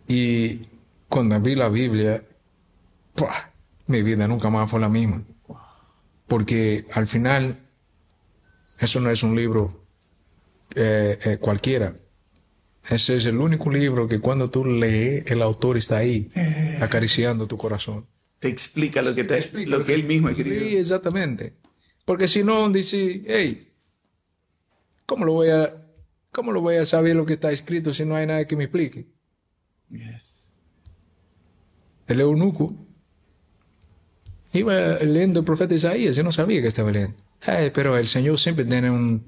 Y cuando abrí la Biblia, ¡pua!, mi vida nunca más fue la misma. Porque al final, eso no es un libro cualquiera. Ese es el único libro que cuando tú lees, el autor está ahí, acariciando tu corazón. Te explica lo que, lo que él mismo escribió. Sí, exactamente. Porque si no, dice, hey, ¿cómo cómo lo voy a saber lo que está escrito si no hay nada que me explique? Yes. El eunuco iba leyendo el profeta Isaías y no sabía que estaba leyendo. Pero el Señor siempre tiene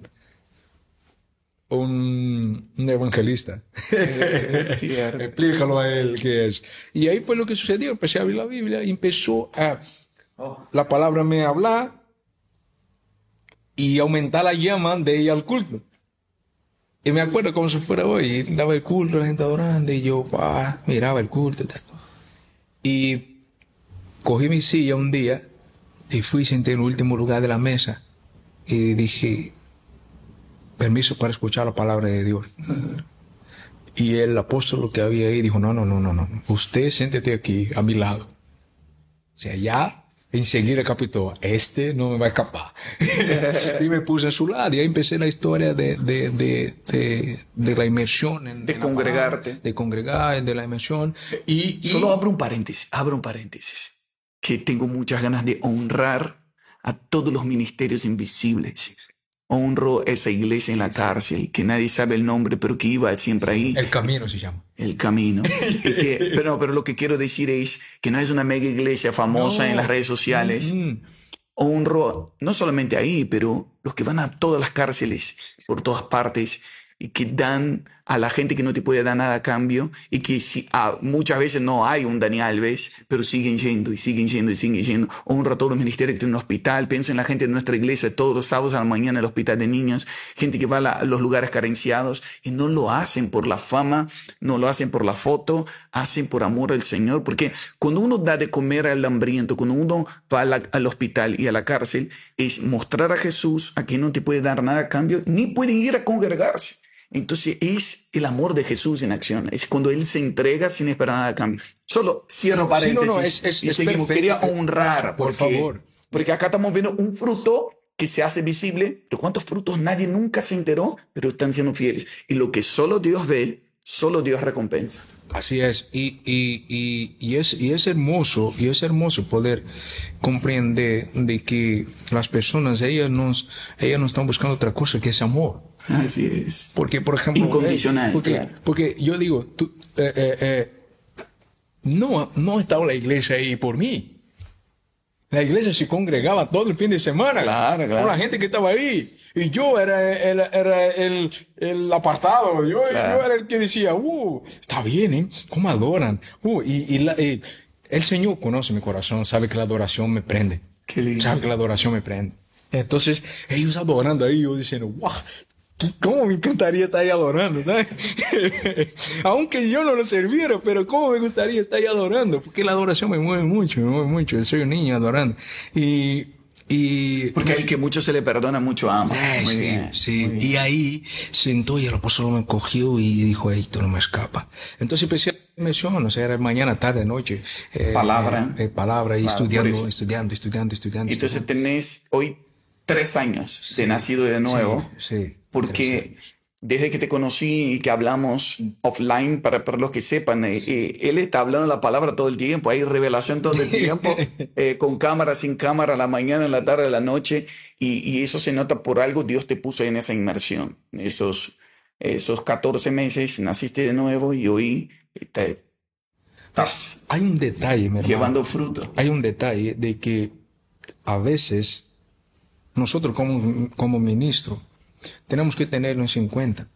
un evangelista. Es cierto. Explícalo a él qué es. Y ahí fue lo que sucedió. Empecé a abrir la Biblia y empezó a la palabra me hablar y aumentar la llama de ir al culto. Y me acuerdo como si fuera hoy, daba el culto, la gente adorando, y yo miraba el culto. Y cogí mi silla un día y fui y senté en el último lugar de la mesa y dije, permiso para escuchar la palabra de Dios. Y el apóstol que había ahí dijo, no, usted siéntete aquí a mi lado. O sea, ya enseguida capitó, este no me va a escapar. Y me puse a su lado y ahí empecé la historia de la inmersión. De congregarte. De congregar, de la inmersión. Y solo abro un paréntesis, que tengo muchas ganas de honrar a todos los ministerios invisibles. Honro esa iglesia en la cárcel, que nadie sabe el nombre, pero que iba siempre ahí. El Camino se llama. El Camino. Pero lo que quiero decir es que no es una mega iglesia famosa en las redes sociales. Honro no solamente ahí, pero los que van a todas las cárceles, por todas partes, y que dan a la gente que no te puede dar nada a cambio, y que muchas veces no hay un Dani Alves, pero siguen yendo y siguen yendo y siguen yendo. Honro a todos los ministerios que tienen un hospital. Pienso en la gente de nuestra iglesia todos los sábados a la mañana, el hospital de niños, gente que va a los lugares carenciados, y no lo hacen por la fama, no lo hacen por la foto, hacen por amor al Señor. Porque cuando uno da de comer al hambriento, cuando uno va al hospital y a la cárcel, es mostrar a Jesús, a quien no te puede dar nada a cambio, ni pueden ir a congregarse. Entonces es el amor de Jesús en acción. Es cuando Él se entrega sin esperar nada a cambio. Solo cierro paréntesis. Sí, es seguimos. Quería honrar. Por favor. Porque acá estamos viendo un fruto que se hace visible. Pero ¿cuántos frutos nadie nunca se enteró? Pero están siendo fieles. Y lo que solo Dios ve, solo Dios recompensa. Así es. Y es hermoso poder comprender de que las personas, ellas no están buscando otra cosa que ese amor. Así es. Porque, por ejemplo, incondicional. Porque yo digo, no estaba la iglesia ahí por mí. La iglesia se congregaba todo el fin de semana. Claro. Con la gente que estaba ahí. Y yo era el apartado. Yo era el que decía, está bien, ¿eh? ¿Cómo adoran? El Señor conoce mi corazón, sabe que la adoración me prende. Qué lindo. Sabe que la adoración me prende. Entonces, ellos adorando ahí, yo diciendo, wow, cómo me encantaría estar ahí adorando, ¿sabes? Aunque yo no lo serviera, pero cómo me gustaría estar ahí adorando, porque la adoración me mueve mucho. Yo soy un niño adorando. Porque el que mucho se le perdona, mucho ama. Muy bien. Y ahí sentó y el apóstol me cogió y dijo, esto no me escapa. Entonces empecé a mencionar, o sea, era mañana, tarde, noche. Palabra. Palabra, y estudiando. Entonces tenés hoy 3 años de nacido de nuevo. Sí. Porque desde que te conocí y que hablamos offline, para los que sepan, él está hablando la palabra todo el tiempo, hay revelación todo el tiempo, con cámara, sin cámara, a la mañana, en la tarde, a la noche, y eso se nota por algo. Dios te puso en esa inmersión. Esos 14 meses naciste de nuevo y hoy estás hay un detalle, mi hermano, llevando fruto. Hay un detalle de que a veces nosotros como ministro tenemos que tenerlo en cuenta.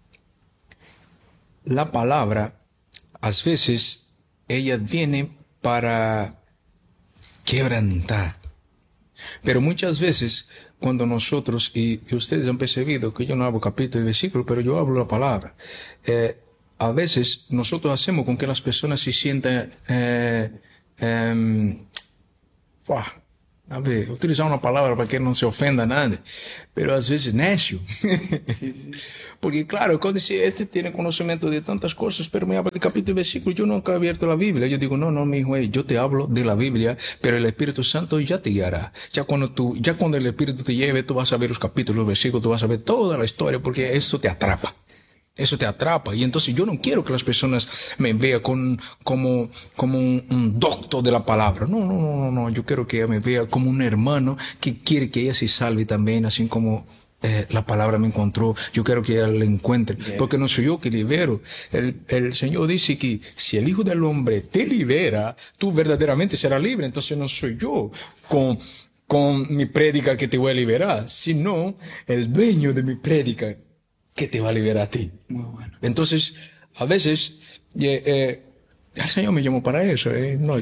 La palabra, a veces, ella viene para quebrantar. Pero muchas veces, cuando nosotros, y ustedes han percibido que yo no hablo capítulo y versículo, pero yo hablo la palabra, a veces nosotros hacemos con que las personas se sientan a ver, utilizar una palabra para que no se ofenda a nadie, pero a veces necio. Sí, sí. Porque claro, cuando dice, este tiene conocimiento de tantas cosas, pero me habla de capítulo y versículo, yo nunca he abierto la Biblia. Yo digo, no, mi hijo, yo te hablo de la Biblia, pero el Espíritu Santo ya te guiará. Ya cuando el Espíritu te lleve, tú vas a ver los capítulos, los versículos, tú vas a ver toda la historia, porque eso te atrapa. Eso te atrapa. Y entonces yo no quiero que las personas me vean como un doctor de la palabra. No. Yo quiero que ella me vea como un hermano que quiere que ella se salve también, así como la palabra me encontró. Yo quiero que ella la encuentre. Yes. Porque no soy yo que libero. El Señor dice que si el Hijo del Hombre te libera, tú verdaderamente serás libre. Entonces no soy yo con mi prédica que te voy a liberar, sino el dueño de mi prédica que te va a liberar a ti. Muy bueno. Entonces, a veces, el Señor me llamó para eso. No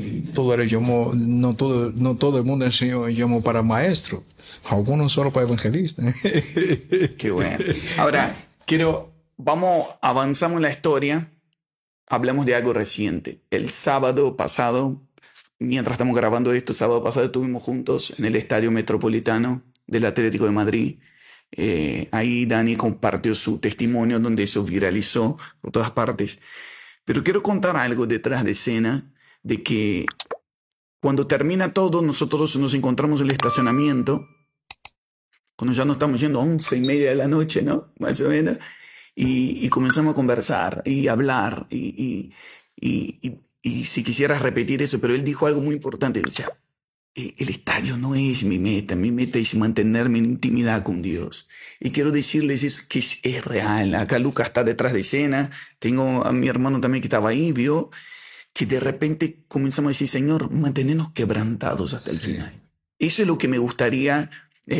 todo el mundo el Señor llamó para maestro. Algunos solo para evangelista. Qué bueno. Ahora, avanzamos en la historia. Hablamos de algo reciente. El sábado pasado, mientras estamos grabando esto, sábado pasado estuvimos juntos en el Estadio Metropolitano del Atlético de Madrid. Ahí Dani compartió su testimonio donde eso viralizó por todas partes. Pero quiero contar algo detrás de escena, de que cuando termina todo, nosotros nos encontramos en el estacionamiento, cuando ya nos estamos yendo a 11:30 de la noche, ¿no? Más o menos, y comenzamos a conversar y hablar, y si quisieras repetir eso, pero él dijo algo muy importante, o sea, el estadio no es mi meta es mantenerme en intimidad con Dios. Y quiero decirles que es real. Acá Lucas está detrás de escena, tengo a mi hermano también que estaba ahí, vio que de repente comenzamos a decir, Señor, mantenernos quebrantados hasta el final. Eso es lo que me gustaría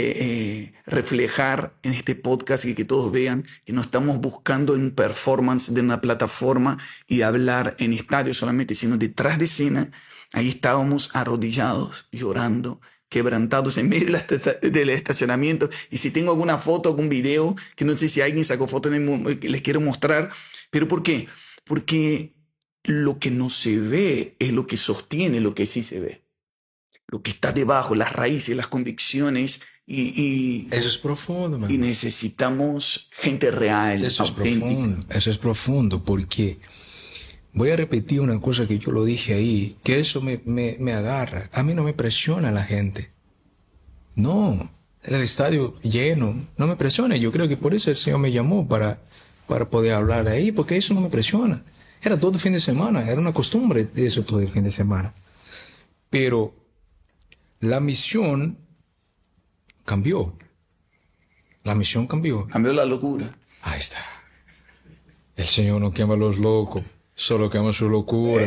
reflejar en este podcast y que todos vean que no estamos buscando un performance de una plataforma y hablar en estadio solamente, sino detrás de escena. Ahí estábamos arrodillados, llorando, quebrantados en medio del estacionamiento. Y si tengo alguna foto, algún video, que no sé si alguien sacó foto, les quiero mostrar. ¿Pero por qué? Porque lo que no se ve es lo que sostiene lo que sí se ve. Lo que está debajo, las raíces, las convicciones. Eso es profundo, man. Y necesitamos gente real, auténtica. Eso es profundo, porque... Voy a repetir una cosa que yo lo dije ahí, que eso me agarra. A mí no me presiona la gente. No, el estadio lleno, no me presiona. Yo creo que por eso el Señor me llamó para poder hablar ahí, porque eso no me presiona. Era todo el fin de semana, era una costumbre de eso todo el fin de semana. Pero la misión cambió. La misión cambió. Cambió la locura. Ahí está. El Señor no quema a los locos. Solo que amo su locura.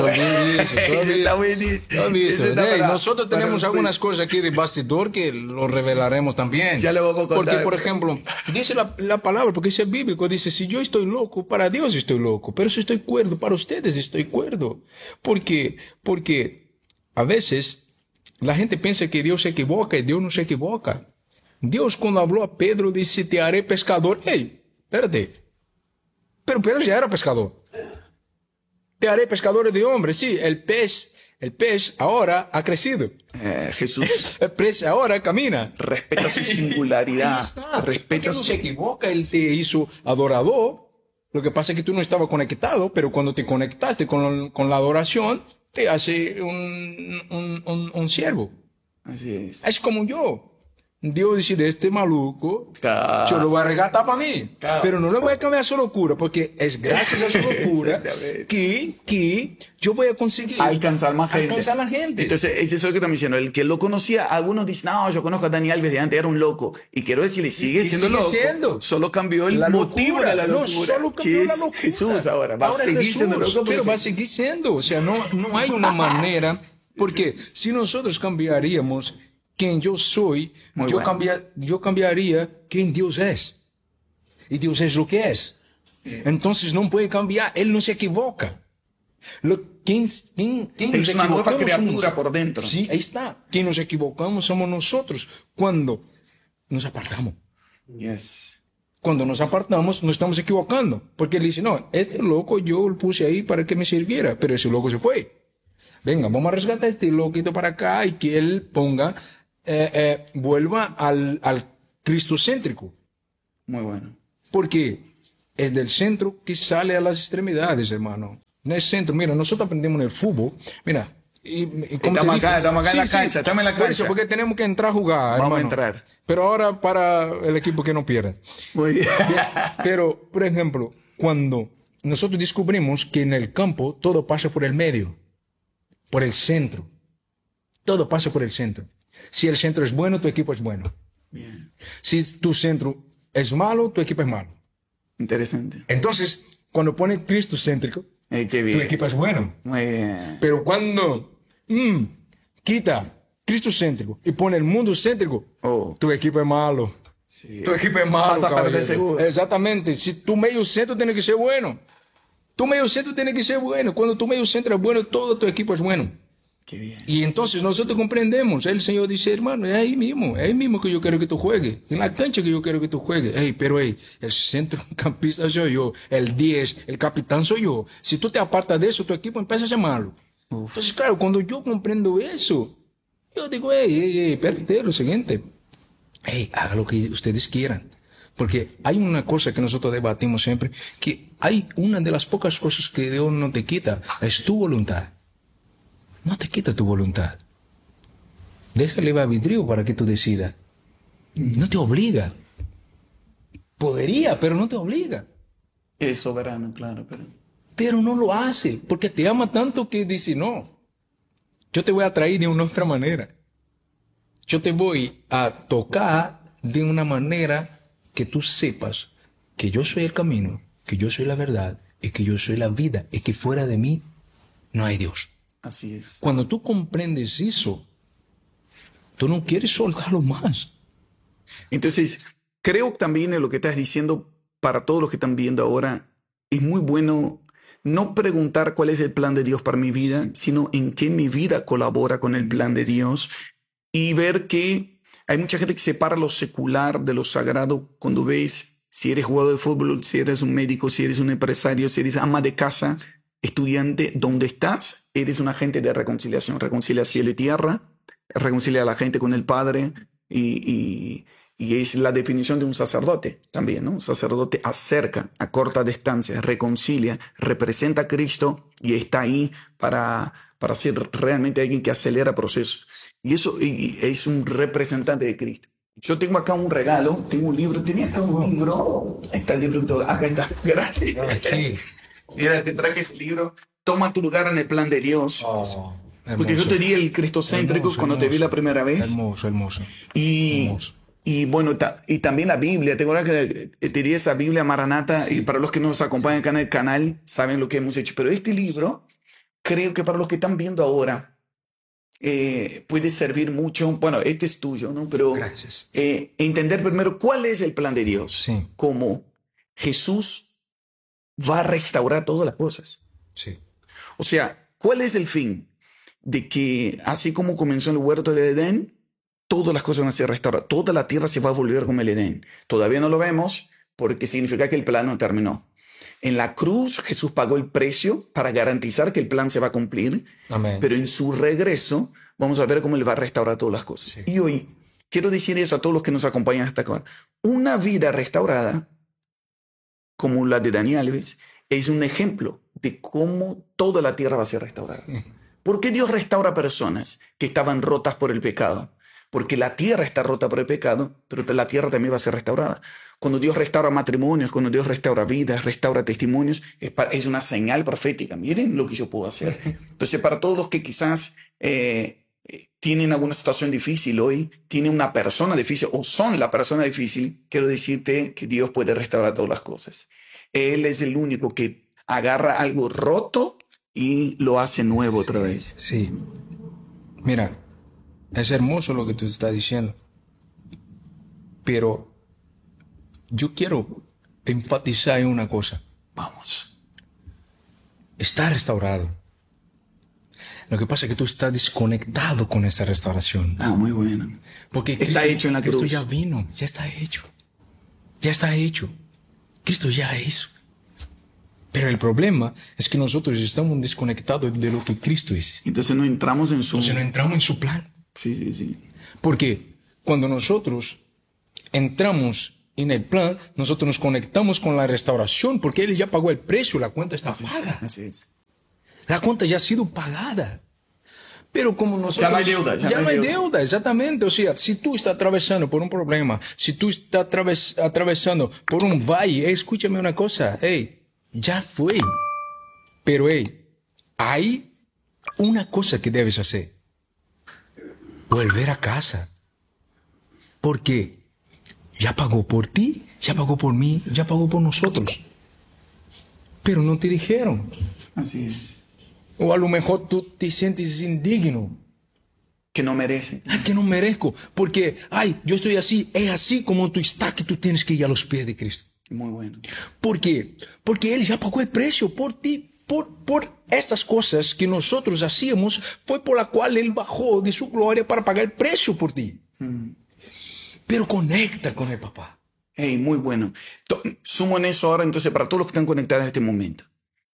Nosotros tenemos algunas cosas aquí de bastidor que lo revelaremos también. Ya lo vamos a contar. Porque, por ejemplo, dice la palabra, porque es bíblico, dice, si yo estoy loco, para Dios estoy loco, pero si estoy cuerdo, para ustedes estoy cuerdo. Porque a veces la gente piensa que Dios se equivoca y Dios no se equivoca. Dios cuando habló a Pedro dice, te haré pescador. Hey, espérate. Pero Pedro ya era pescador. Te haré pescadores de hombres. Sí, el pez ahora ha crecido. Jesús. El pez ahora camina. Respeta su singularidad. Respeta no se equivoca. Él te hizo adorador. Lo que pasa es que tú no estabas conectado, pero cuando te conectaste con la adoración, te hace un siervo. Así es. Es como yo. Dios dice, de este maluco, yo lo voy a regatar para mí. Pero no le voy a cambiar su locura, porque es gracias a su locura que yo voy a conseguir alcanzar más gente. Alcanzar a la gente. Entonces, es eso que estamos diciendo. El que lo conocía, algunos dicen, no, yo conozco a Dani Alves de antes, era un loco. Y quiero decirle, sigue siendo loco. Solo cambió el motivo de la locura. No, solo cambió la locura. Jesús ahora va a seguir siendo loco. Pero va a seguir siendo. O sea, no hay una manera, porque si nosotros cambiaríamos quien yo soy, yo cambiaría quien Dios es. Y Dios es lo que es. Entonces no puede cambiar. Él no se equivoca. Es una nueva criatura por dentro. Sí, ahí está. Quien nos equivocamos somos nosotros cuando nos apartamos. Yes. Cuando nos apartamos, nos estamos equivocando. Porque él dice, no, este loco yo lo puse ahí para que me sirviera, pero ese loco se fue. Venga, vamos a rescatar este loquito para acá y que él ponga, vuelva al cristocéntrico. Muy bueno. Porque es del centro que sale a las extremidades, hermano. No es centro. Mira, nosotros aprendemos en el fútbol. Mira, estamos acá en la cancha, estamos en la por eso, cancha. porque tenemos que entrar a jugar, Vamos a hermano. entrar. Pero ahora para el equipo que no pierda. Muy bien. Pero, por ejemplo, cuando nosotros descubrimos que en el campo todo pasa por el medio, por el centro. Todo pasa por el centro. Si el centro es bueno, tu equipo es bueno. Bien. Si tu centro es malo, tu equipo es malo. Interesante. Entonces, cuando pone Cristo céntrico, Qué tu bien. equipo es bueno. Muy bien. Pero cuando quita Cristo céntrico y pone el mundo céntrico, Oh, tu equipo es malo. sí. Tu equipo es malo. Vas a perder caballero. seguro. Exactamente. Si tu medio centro tiene que ser bueno. Tu medio centro tiene que ser bueno. Cuando tu medio centro es bueno, todo tu equipo es bueno. Qué bien. Y entonces nosotros comprendemos. El Señor dice, hermano, es ahí mismo que yo quiero que tú juegues. En la cancha que yo quiero que tú juegues. Pero el centrocampista soy yo. El 10, el capitán soy yo. Si tú te apartas de eso, tu equipo empieza a ser malo. Uf. Entonces, claro, cuando yo comprendo eso, yo digo, espérate, lo siguiente. Haga lo que ustedes quieran. Porque hay una cosa que nosotros debatimos siempre, que hay una de las pocas cosas que Dios no te quita, es tu voluntad. No te quita tu voluntad. Déjale libre albedrío para que tú decidas. No te obliga. Podría, pero no te obliga. Es soberano, claro, pero... Pero no lo hace, porque te ama tanto que dice, no, yo te voy a traer de una otra manera. Yo te voy a tocar de una manera que tú sepas que yo soy el camino, que yo soy la verdad y que yo soy la vida y que fuera de mí no hay Dios. Así es. Cuando tú comprendes eso, tú no quieres soltarlo más. Entonces, creo también en lo que estás diciendo para todos los que están viendo ahora, es muy bueno no preguntar cuál es el plan de Dios para mi vida, sino en qué mi vida colabora con el plan de Dios y ver que hay mucha gente que separa lo secular de lo sagrado cuando ves si eres jugador de fútbol, si eres un médico, si eres un empresario, si eres ama de casa, estudiante, donde estás, eres un agente de reconciliación. Reconcilia cielo y tierra, reconcilia a la gente con el Padre y es la definición de un sacerdote también, ¿no? Un sacerdote acerca, a corta distancia, reconcilia, representa a Cristo y está ahí para ser realmente alguien que acelera procesos. Y eso es un representante de Cristo. Yo tengo acá un regalo, tengo un libro, tenía acá un libro. Ahí está el libro, acá está, gracias. Aquí. Mira, te traje ese libro. Toma tu lugar en el plan de Dios. Oh, Porque yo te di el cristocéntrico Hermoso, cuando te vi hermoso. la primera vez. Hermoso, hermoso. Y, Hermoso. y bueno, y también la Biblia. Tengo que te di esa Biblia Maranata. Y para los que nos acompañan acá en el canal, saben lo que hemos hecho. Pero este libro, creo que para los que están viendo ahora, puede servir mucho. Bueno, este es tuyo, ¿no? Pero Gracias. entender primero cuál es el plan de Dios. Sí. Cómo Jesús va a restaurar todas las cosas. Sí. O sea, ¿cuál es el fin? De que así como comenzó en el huerto de Edén, todas las cosas van a ser restauradas. Toda la tierra se va a volver como el Edén. Todavía no lo vemos porque significa que el plan no terminó. En la cruz Jesús pagó el precio para garantizar que el plan se va a cumplir. Amén. Pero en su regreso vamos a ver cómo Él va a restaurar todas las cosas. Sí. Y hoy quiero decir eso a todos los que nos acompañan hasta acá. Una vida restaurada, como la de Dani Alves, es un ejemplo de cómo toda la tierra va a ser restaurada. ¿Por qué Dios restaura personas que estaban rotas por el pecado? Porque la tierra está rota por el pecado, pero la tierra también va a ser restaurada. Cuando Dios restaura matrimonios, cuando Dios restaura vidas, restaura testimonios, es una señal profética. Miren lo que yo puedo hacer. Entonces, para todos los que quizás tienen alguna situación difícil hoy, tienen una persona difícil o son la persona difícil, quiero decirte que Dios puede restaurar todas las cosas. Él es el único que agarra algo roto y lo hace nuevo otra vez. Sí. Mira, es hermoso lo que tú estás diciendo. Pero yo quiero enfatizar en una cosa. Vamos. Está restaurado. Lo que pasa es que tú estás desconectado con esta restauración. Ah, muy bueno. Porque Está hecho en la cruz. Cristo ya vino, ya está hecho. Ya está hecho. Cristo ya hizo. Pero el problema es que nosotros estamos desconectados de lo que Cristo es. Entonces no entramos en su... Entonces no entramos en su plan. Sí, sí, sí. Porque cuando nosotros entramos en el plan, nosotros nos conectamos con la restauración, porque Él ya pagó el precio, la cuenta está paga. Así es. La cuenta ya ha sido pagada. Pero como nosotros... Ya no hay deuda. Ya no hay deuda, exactamente. O sea, si tú estás atravesando por un problema, si tú estás atravesando por un valle, escúchame una cosa, ya fue. Pero hay una cosa que debes hacer. Volver a casa. Porque ya pagó por ti, ya pagó por mí, ya pagó por nosotros. Pero no te dijeron. Así es. O a lo mejor tú te sientes indigno. Que no merece. Que no merezco. Porque, yo estoy así. Es así como tú estás que tú tienes que ir a los pies de Cristo. Muy bueno. ¿Por qué? Porque Él ya pagó el precio por ti. Por estas cosas que nosotros hacíamos, fue por la cual Él bajó de su gloria para pagar el precio por ti. Pero conecta con el papá. Muy bueno. Sumo en eso ahora, entonces, para todos los que están conectados en este momento.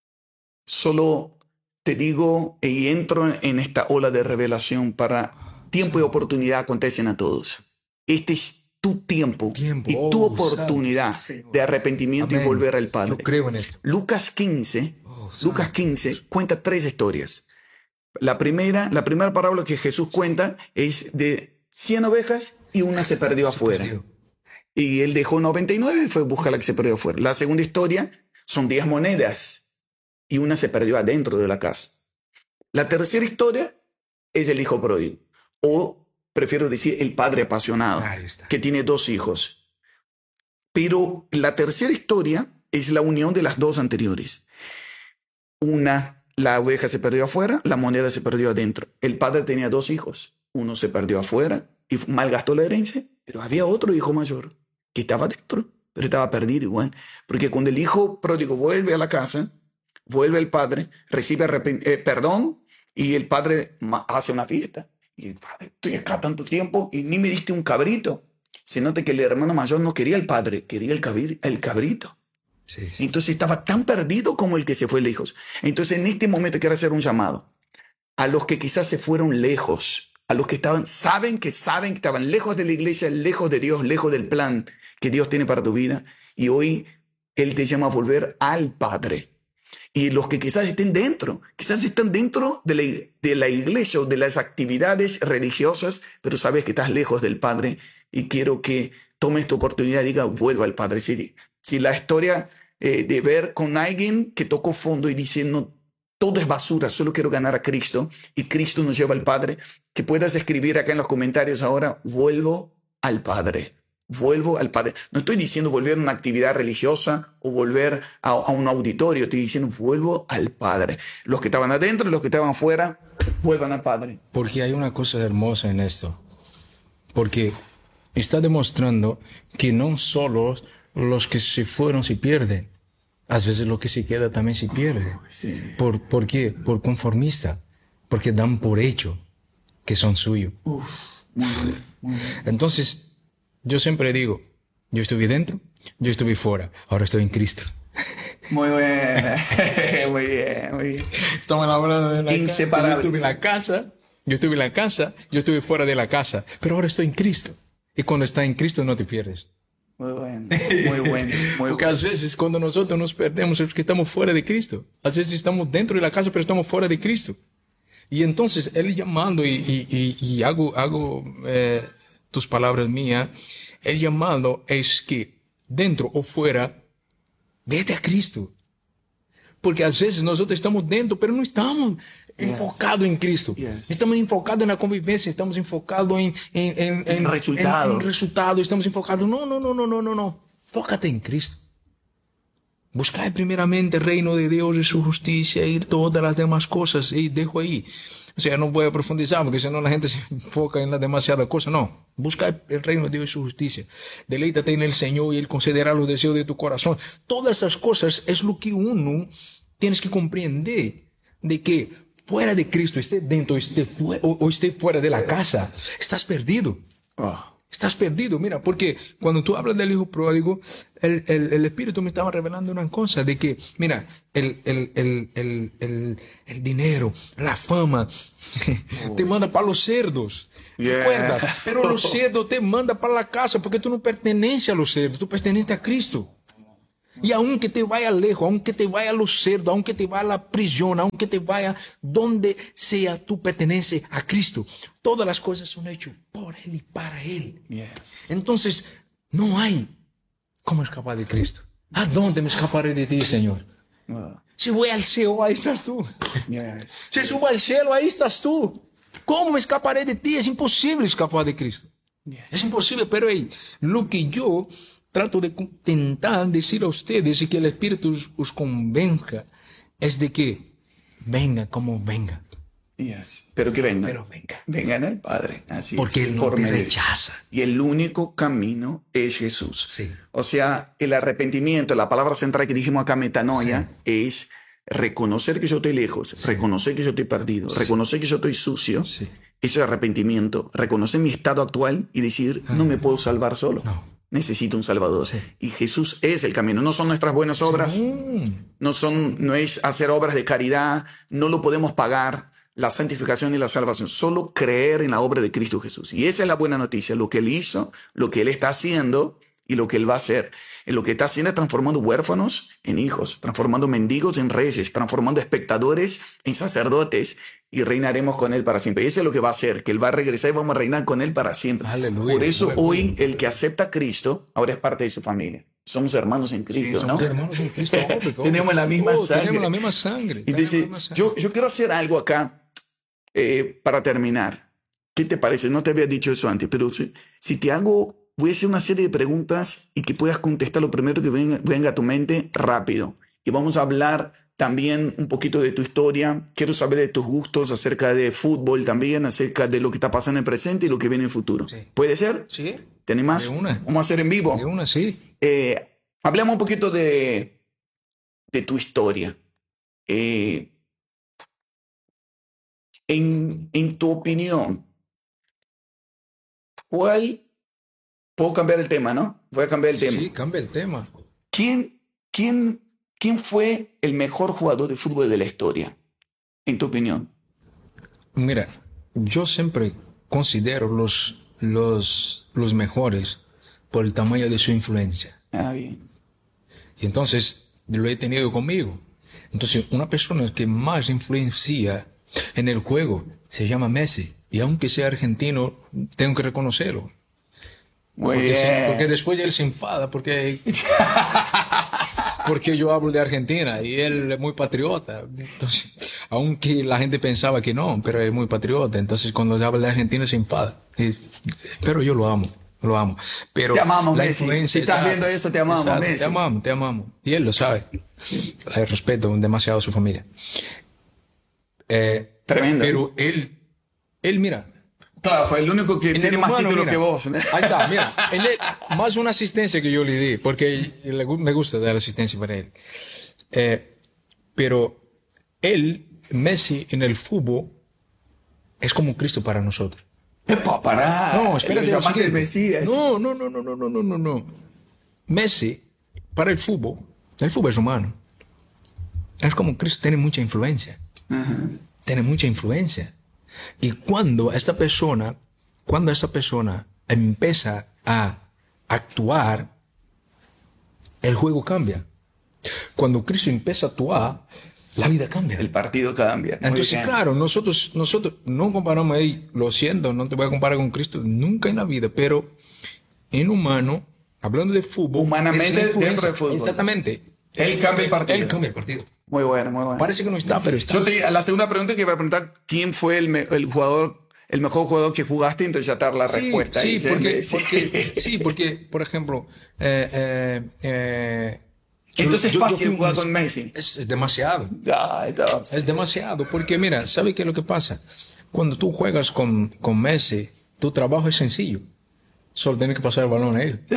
Solo te digo y entro en esta ola de revelación para tiempo y oportunidad acontecen a todos. Este es tu tiempo y tu oportunidad de arrepentimiento. Amén. Y volver al Padre. Yo creo en esto. Lucas 15 cuenta 3 historias. La primera parábola que Jesús cuenta es de 100 ovejas y una se perdió afuera. Y él dejó 99 y fue a buscar la que se perdió afuera. La segunda historia son 10 monedas y una se perdió adentro de la casa. La tercera historia es el hijo pródigo, o prefiero decir el padre apasionado, que tiene 2 hijos. Pero la tercera historia es la unión de las 2 anteriores. La oveja se perdió afuera, la moneda se perdió adentro. El padre tenía 2 hijos. Uno se perdió afuera y malgastó la herencia, pero había otro hijo mayor que estaba dentro, pero estaba perdido igual. Porque cuando el hijo pródigo vuelve a la casa, vuelve el padre, recibe perdón y el padre hace una fiesta. Y el padre, estoy acá tanto tiempo y ni me diste un cabrito. Se nota que el hermano mayor no quería el padre, quería el cabrito. Sí. Entonces estaba tan perdido como el que se fue lejos. Entonces en este momento quiero hacer un llamado a los que quizás se fueron lejos, a los que saben que estaban lejos de la iglesia, lejos de Dios, lejos del plan que Dios tiene para tu vida. Y hoy Él te llama a volver al Padre. Y los que quizás estén dentro, quizás están dentro de la iglesia o de las actividades religiosas, pero sabes que estás lejos del Padre y quiero que tomes tu oportunidad y diga, vuelva al Padre. Si la historia de ver con alguien que tocó fondo y dice, no, todo es basura, solo quiero ganar a Cristo y Cristo nos lleva al Padre, que puedas escribir acá en los comentarios ahora, vuelvo al Padre. Vuelvo al Padre. No estoy diciendo volver a una actividad religiosa o volver a un auditorio. Estoy diciendo vuelvo al Padre. Los que estaban adentro y los que estaban afuera, vuelvan al Padre. Porque hay una cosa hermosa en esto. Porque está demostrando que no solo los que se fueron se pierden. A veces lo que se queda también se pierde. Sí. ¿Por qué? Por conformista. Porque dan por hecho que son suyos. Muy bien, muy bien. Entonces, yo siempre digo, yo estuve dentro, yo estuve fuera, ahora estoy en Cristo. Muy bien, muy bien, muy bien. Estamos hablando de la inseparables. Yo estuve en la casa, yo estuve fuera de la casa, pero ahora estoy en Cristo. Y cuando estás en Cristo no te pierdes. Muy bueno, muy bueno. Porque a veces cuando nosotros nos perdemos es porque estamos fuera de Cristo. A veces estamos dentro de la casa, pero estamos fuera de Cristo. Y entonces Él llamando y hago tus palabras mías, el llamado es que dentro o fuera, vete a Cristo. Porque a veces nosotros estamos dentro, pero no estamos enfocados en Cristo. Estamos enfocados en la convivencia, estamos enfocados en resultado, estamos enfocados. No. Fócate en Cristo. Buscad primeramente el reino de Dios y su justicia y todas las demás cosas. Y dejo ahí. O sea, no voy a profundizar porque si no la gente se enfoca en las demasiadas cosas. No. Busca el reino de Dios y su justicia. Deleítate en el Señor y Él concederá los deseos de tu corazón. Todas esas cosas es lo que uno tienes que comprender. De que fuera de Cristo, esté dentro o esté fuera de la casa, estás perdido. Estás perdido, mira, porque cuando tú hablas del hijo pródigo, el Espíritu me estaba revelando una cosa, de que, mira, el dinero, la fama, te manda para los cerdos. Yeah. ¿Recuerdas? Pero los cerdos te manda para la casa, porque tú no perteneces a los cerdos, tú perteneces a Cristo. Y aunque te vaya lejos, aunque te vaya a los cerdos, aunque te vaya a la prisión, aunque te vaya donde sea, tú perteneces a Cristo. Todas las cosas son hechas por Él y para Él. Yes. Entonces, no hay cómo escapar de Cristo. ¿A dónde me escaparé de ti, Señor? Si voy al cielo, ahí estás tú. Yes. Si subo al cielo, ahí estás tú. ¿Cómo me escaparé de ti? Es imposible escapar de Cristo. Yes. Es imposible, pero hey, lo que yo trato de intentar decir a ustedes y que el Espíritu os convenga es de que venga como venga. Yes. Pero que venga. Pero venga. Venga en el Padre. Así Porque es. Él no Por te medio de rechaza. Jesús. Y el único camino es Jesús. Sí. O sea, el arrepentimiento, la palabra central que dijimos acá, metanoia, es reconocer que yo estoy lejos, reconocer que yo estoy perdido, reconocer que yo estoy sucio. Sí. Eso es arrepentimiento. Reconocer mi estado actual y decir, no me puedo salvar solo. No. Necesito un Salvador. Sí. Y Jesús es el camino. No son nuestras buenas obras. No es hacer obras de caridad. No lo podemos pagar. La santificación y la salvación. Solo creer en la obra de Cristo Jesús. Y esa es la buena noticia. Lo que Él hizo, lo que Él está haciendo y lo que Él va a hacer. Lo que está haciendo es transformando huérfanos en hijos, transformando mendigos en reyes, transformando espectadores en sacerdotes, y reinaremos con Él para siempre. Y eso es lo que va a hacer, que Él va a regresar y vamos a reinar con Él para siempre. Aleluya, Por eso aleluya. hoy el que acepta a Cristo ahora es parte de su familia. Somos hermanos en Cristo, Somos ¿no? hermanos en Cristo. Obvio. Tenemos la misma sangre. Tenemos la misma sangre. Y dice, yo quiero hacer algo acá para terminar. ¿Qué te parece? No te había dicho eso antes, pero si te hago, voy a hacer una serie de preguntas y que puedas contestar lo primero que venga a tu mente rápido. Y vamos a hablar también un poquito de tu historia. Quiero saber de tus gustos acerca de fútbol también, acerca de lo que está pasando en el presente y lo que viene en el futuro. Sí. ¿Puede ser? Sí. ¿Te animas? De una. Vamos a hacer en vivo. De una, sí. Hablemos un poquito de tu historia. En tu opinión, ¿cuál? Puedo cambiar el tema, ¿no? Voy a cambiar el tema. Sí, cambia el tema. ¿Quién fue el mejor jugador de fútbol de la historia, en tu opinión? Mira, yo siempre considero los mejores por el tamaño de su influencia. Ah, bien. Y entonces lo he tenido conmigo. Entonces, una persona que más influencia en el juego se llama Messi. Y aunque sea argentino, tengo que reconocerlo. Muy Porque, bien. porque después él se enfada porque yo hablo de Argentina y él es muy patriota. Entonces, aunque la gente pensaba que no, pero es muy patriota. Entonces, cuando habla de Argentina se enfada. Pero yo lo amo. Pero Te amamos, la Messi. influencia, Si estás exacto, viendo eso, te amamos, exacto, Messi. Te amamos. Y él lo sabe. Respeto demasiado a su familia. Tremendo. Pero él mira. Claro, fue el único que En tiene el más humano, títulos mira, que vos. ahí está, mira. Más una asistencia que yo le di, porque me gusta dar asistencia para él. Pero Messi, en el fútbol, es como Cristo para nosotros. Epa, pará. No, espérate. Lo lo llamaste el siguiente. Mesías. No. Messi, para el fútbol es humano. Es como Cristo, tiene mucha influencia. Tiene mucha influencia. Y cuando esta persona empieza a actuar, el juego cambia. Cuando Cristo empieza a actuar, la vida cambia. El partido cambia. Muy Entonces, bien. claro, nosotros no comparamos ahí, lo siento, no te voy a comparar con Cristo nunca en la vida, pero en humano, hablando de fútbol, Humanamente, es la influencia. dentro del fútbol. Exactamente. Él cambia el partido. Él cambia el partido. Muy bueno, muy bueno. Parece que no está, pero está. A la segunda pregunta que iba a preguntar, ¿quién fue el mejor jugador que jugaste? Entonces ya te dar la respuesta. Sí, ahí. porque, por ejemplo, Entonces es fácil fui jugar con Messi. Es demasiado. Ah, entonces. Es demasiado, porque mira, ¿sabe qué es lo que pasa? Cuando tú juegas con Messi, tu trabajo es sencillo. Solo tienes que pasar el balón a él.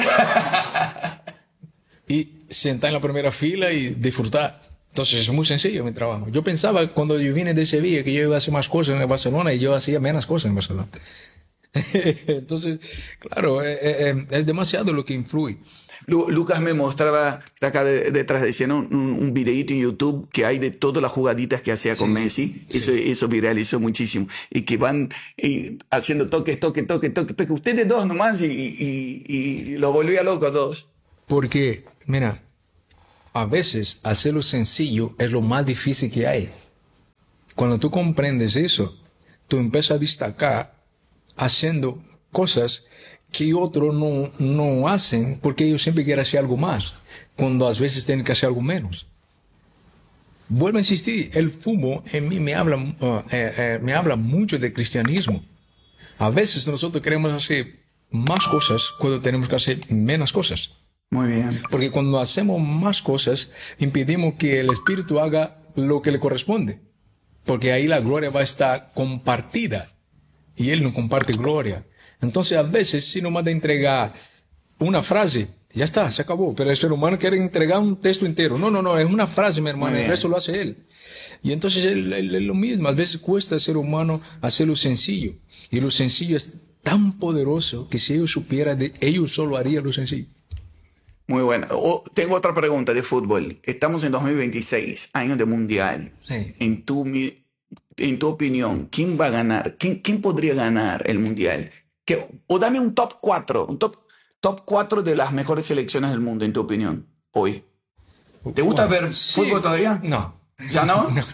Y sentar en la primera fila y disfrutar. Entonces es muy sencillo mi trabajo. Yo pensaba cuando yo vine de Sevilla que yo iba a hacer más cosas en el Barcelona y yo hacía menos cosas en Barcelona. Entonces, claro, es demasiado lo que influye. Lucas me mostraba, está acá detrás de escena, un videíto en YouTube que hay de todas las jugaditas que hacía con Messi. Eso viralizó muchísimo. Y que van haciendo toques. Ustedes dos nomás y los volvía locos a todos. Porque, mira, a veces hacerlo sencillo es lo más difícil que hay. Cuando tú comprendes eso, tú empiezas a destacar haciendo cosas que otros no hacen porque ellos siempre quieren hacer algo más, cuando a veces tienen que hacer algo menos. Vuelvo a insistir, el fútbol en mí me habla mucho del cristianismo. A veces nosotros queremos hacer más cosas cuando tenemos que hacer menos cosas. Muy bien. Porque cuando hacemos más cosas, impedimos que el Espíritu haga lo que le corresponde. Porque ahí la gloria va a estar compartida. Y Él no comparte gloria. Entonces, a veces, si nomás de entregar una frase, ya está, se acabó. Pero el ser humano quiere entregar un texto entero. No, es una frase, mi hermano, el resto lo hace Él. Y entonces es lo mismo. A veces cuesta al ser humano hacerlo sencillo. Y lo sencillo es tan poderoso que si ellos supieran, ellos solo harían lo sencillo. Muy bueno. Tengo otra pregunta de fútbol. Estamos en 2026, año de mundial. Sí. En tu opinión, ¿quién va a ganar? ¿Quién podría ganar el mundial? O dame un top 4, top 4 de las mejores selecciones del mundo, en tu opinión, hoy. ¿Te gusta ver fútbol todavía? No. ¿Ya no? No.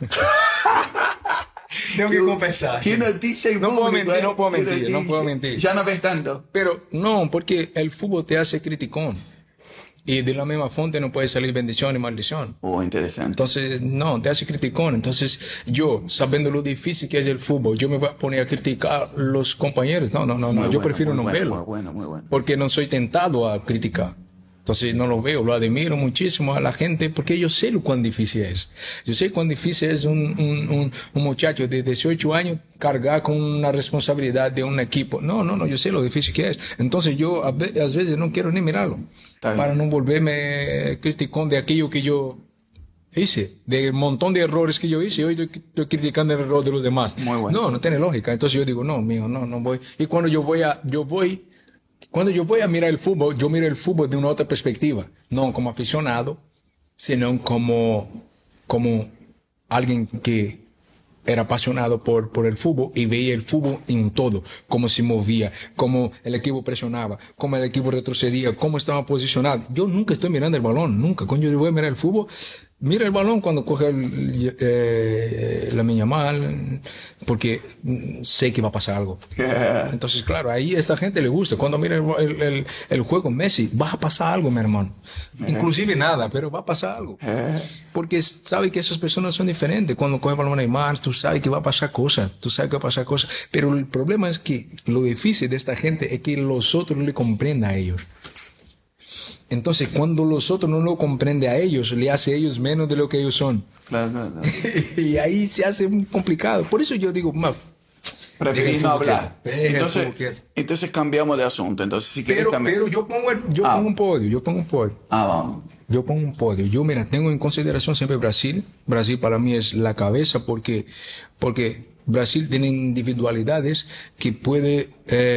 Tengo que confesar. ¿Qué noticia no puedo mentir. Ya no ves tanto. Pero no, porque el fútbol te hace criticón. Y de la misma fuente no puede salir bendición y maldición. Oh, interesante. Entonces, no, te hace criticón. Entonces, yo, sabiendo lo difícil que es el fútbol, yo me voy a poner a criticar a los compañeros. No. Yo prefiero no verlo. Muy bueno. Porque no soy tentado a criticar. Entonces, no lo veo. Lo admiro muchísimo a la gente porque yo sé lo cuán difícil es. Yo sé cuán difícil es un muchacho de 18 años cargar con una responsabilidad de un equipo. No, yo sé lo difícil que es. Entonces, yo a veces no quiero ni mirarlo. Para no volverme criticón de aquello que yo hice, del montón de errores que yo hice. Hoy estoy criticando el error de los demás. Muy bueno. No tiene lógica. Entonces yo digo, no voy. Y cuando cuando yo voy a mirar el fútbol, yo miro el fútbol de una otra perspectiva. No como aficionado, sino como alguien que era apasionado por el fútbol y veía el fútbol en todo, cómo se movía, cómo el equipo presionaba, cómo el equipo retrocedía, cómo estaba posicionado. Yo nunca estoy mirando el balón, nunca. Cuando yo voy a mirar el fútbol, mira el balón cuando coge la Lamine Yamal, porque sé que va a pasar algo. Entonces, claro, ahí a esta gente le gusta. Cuando mira el juego Messi, va a pasar algo, mi hermano. Inclusive nada, pero va a pasar algo. Porque sabe que esas personas son diferentes. Cuando coge el balón Neymar, tú sabes que va a pasar cosas. Pero el problema es que lo difícil de esta gente es que los otros no le comprendan a ellos. Entonces, cuando los otros no lo comprenden a ellos, le hace a ellos menos de lo que ellos son. Claro. Y ahí se hace complicado. Por eso yo digo, preferí no hablar. Entonces cambiamos de asunto. Entonces, si quieres pero yo pongo un podio. Vamos. Yo pongo un podio. Yo, mira, tengo en consideración siempre Brasil. Brasil para mí es la cabeza porque Brasil tiene individualidades que puede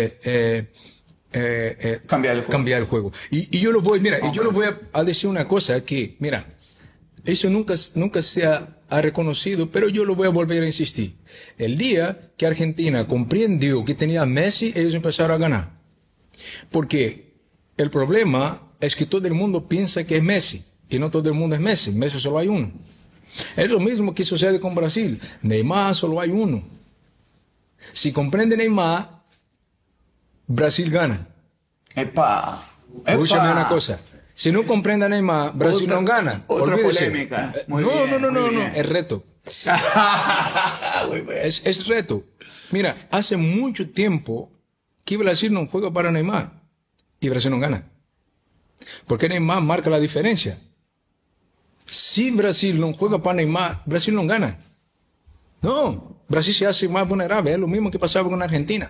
cambiar el juego. Y yo lo voy, yo lo voy a decir una cosa que, mira, eso nunca se ha reconocido, pero yo lo voy a volver a insistir. El día que Argentina comprendió que tenía a Messi, ellos empezaron a ganar. Porque el problema es que todo el mundo piensa que es Messi, y no todo el mundo es Messi. Messi solo hay uno. Es lo mismo que sucede con Brasil. Neymar solo hay uno. Si comprende Neymar, Brasil gana. Escúchame una cosa. Si no comprende a Neymar, Brasil no gana. Otra Olvídese. polémica. No. Es reto. es reto. Mira, hace mucho tiempo que Brasil no juega para Neymar y Brasil no gana. Porque Neymar marca la diferencia. Si Brasil no juega para Neymar, Brasil no gana. No, Brasil se hace más vulnerable. Es lo mismo que pasaba con Argentina.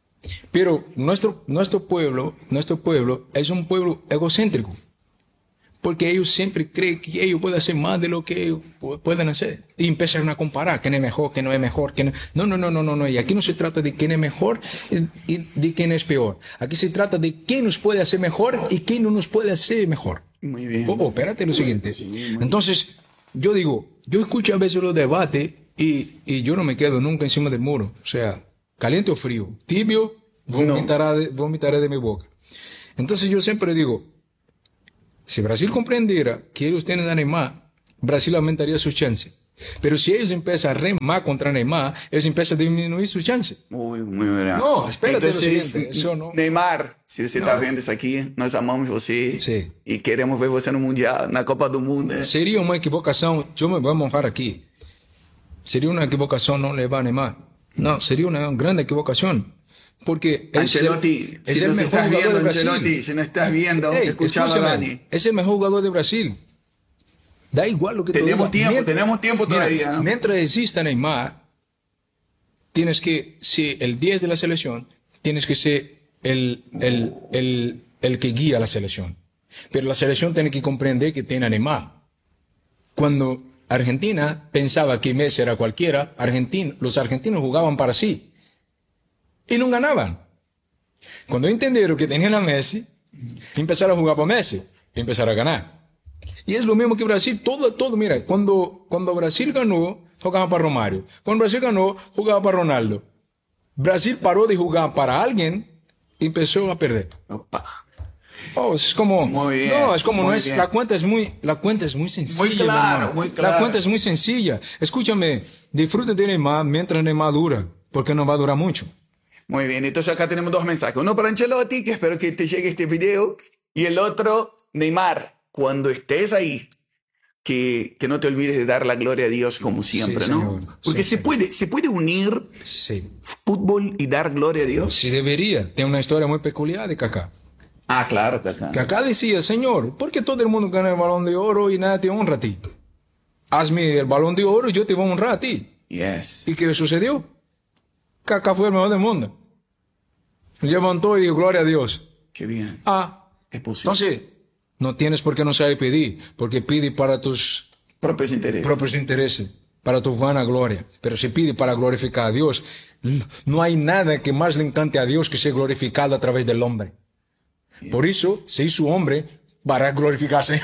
Pero nuestro pueblo es un pueblo egocéntrico. Porque ellos siempre creen que ellos pueden hacer más de lo que ellos pueden hacer. Y empiezan a comparar quién es mejor, quién no es mejor. Quién... No. Y aquí no se trata de quién es mejor y de quién es peor. Aquí se trata de quién nos puede hacer mejor y quién no nos puede hacer mejor. Muy bien. Espérate lo siguiente. Entonces, yo digo, yo escucho a veces los debates y yo no me quedo nunca encima del muro. O sea, caliente o frío, tibio, vomitaré de mi boca. Entonces yo siempre digo, si Brasil comprendiera que ellos tienen a Neymar, Brasil aumentaría sus chances. Pero si ellos empiezan a remar contra Neymar, ellos empiezan a disminuir sus chances. Muy bien. No, espérate Entonces, lo siguiente. Eso no. Neymar, se você está vendo isso aqui, nós amamos você. Sim. E queremos ver você no Mundial, na Copa do Mundo. Né? Seria uma equivocação, eu me vou mojar aqui. Seria uma equivocação não levar Neymar. Não, seria uma grande equivocação. Porque Ancelotti, es si el nos mejor estás jugador viendo, de Brasil. Ancelotti, si no estás viendo, escuchalo a Dani. Es el mejor jugador de Brasil. Da igual lo que tenemos tiempo todavía. ¿No? Mientras exista Neymar, tienes que ser el 10 de la selección, tienes que ser el que guía la selección. Pero la selección tiene que comprender que tiene a Neymar. Cuando Argentina pensaba que Messi era cualquiera, los argentinos jugaban para sí. Y no ganaban. Cuando entendieron que tenían a Messi, empezaron a jugar para Messi y empezaron a ganar. Y es lo mismo que Brasil, todo, mira, cuando Brasil ganó, jugaba para Romário. Cuando Brasil ganó, jugaba para Ronaldo. Brasil paró de jugar para alguien y empezó a perder. Opa. Oh, es como, muy bien, no, es como, muy no es, bien. la cuenta es muy sencilla. Muy claro, hermano. muy claro. La cuenta es muy sencilla. Escúchame, disfrute de Neymar mientras Neymar dura, porque no va a durar mucho. Muy bien, entonces acá tenemos dos mensajes. Uno para Ancelotti, que espero que te llegue este video. Y el otro, Neymar, cuando estés ahí, que no te olvides de dar la gloria a Dios como siempre, Sí, ¿no? señor. Porque Sí, se puede unir Sí. fútbol y dar gloria a Dios. Sí debería. Tiene una historia muy peculiar de Kaká. Ah, claro, Kaká. Kaká decía, Señor, ¿por qué todo el mundo gana el Balón de Oro y nada te honra a ti? Hazme el Balón de Oro y yo te voy a honrar a ti. Yes. ¿Y qué sucedió? Kaká fue el mejor del mundo. Levantó y dijo, gloria a Dios. Qué bien. Es posible. Entonces, no tienes por qué no saber pedir, porque pide para tus propios intereses, para tu vanagloria. Pero si pide para glorificar a Dios, no hay nada que más le encante a Dios que ser glorificado a través del hombre. Yeah. Por eso se hizo hombre para glorificarse.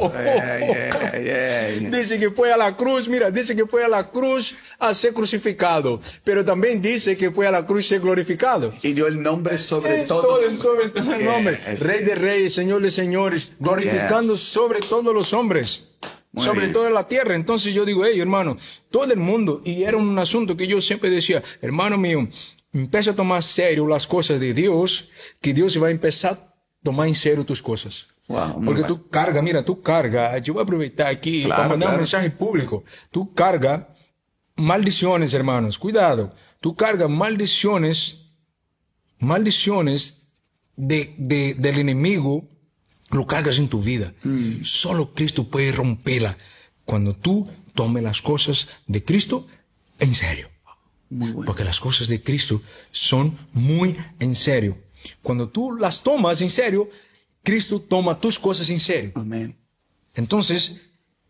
Dice que fue a la cruz, mira, dice que fue a la cruz a ser crucificado, pero también dice que fue a la cruz a ser glorificado. Y dio el nombre sobre todo. Sobre todo el nombre. Rey de reyes, Señor de señores, glorificando sobre todos los hombres. Muy sobre bien. Toda la tierra. Entonces yo digo, hey, hermano, todo el mundo, y era un asunto que yo siempre decía, hermano mío, empieza a tomar serio las cosas de Dios, que Dios va a empezar a tomar en serio tus cosas. Wow, porque tú carga, yo voy a aprovechar aquí para mandar un mensaje público. Tú carga maldiciones, hermanos, cuidado. Tú cargas maldiciones del enemigo, lo cargas en tu vida. Solo Cristo puede romperla cuando tú tomes las cosas de Cristo en serio. Muy bueno. Porque las cosas de Cristo son muy en serio. Cuando tú las tomas en serio, Cristo toma tus cosas en serio. Amén. Entonces,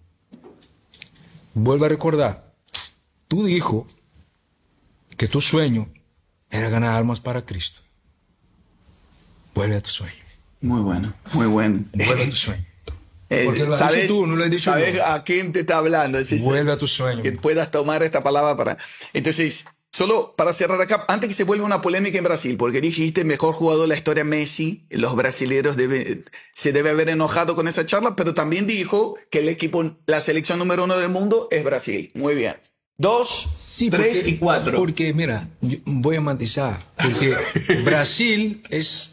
vuelve a recordar, tú dijo que tu sueño era ganar almas para Cristo. Vuelve a tu sueño. Muy bueno, muy bueno. Vuelve a tu sueño. Porque lo has dicho tú, no lo he dicho yo. ¿Sabes a quién te está hablando? Vuelve a tu sueño. Que puedas tomar esta palabra para... Entonces, solo para cerrar acá, antes que se vuelva una polémica en Brasil, porque dijiste mejor jugador de la historia Messi, los brasileños se debe haber enojado con esa charla, pero también dijo que el equipo, la selección número 1 del mundo es Brasil. Muy bien. 2, 3 y 4. Porque, mira, yo voy a matizar, porque Brasil es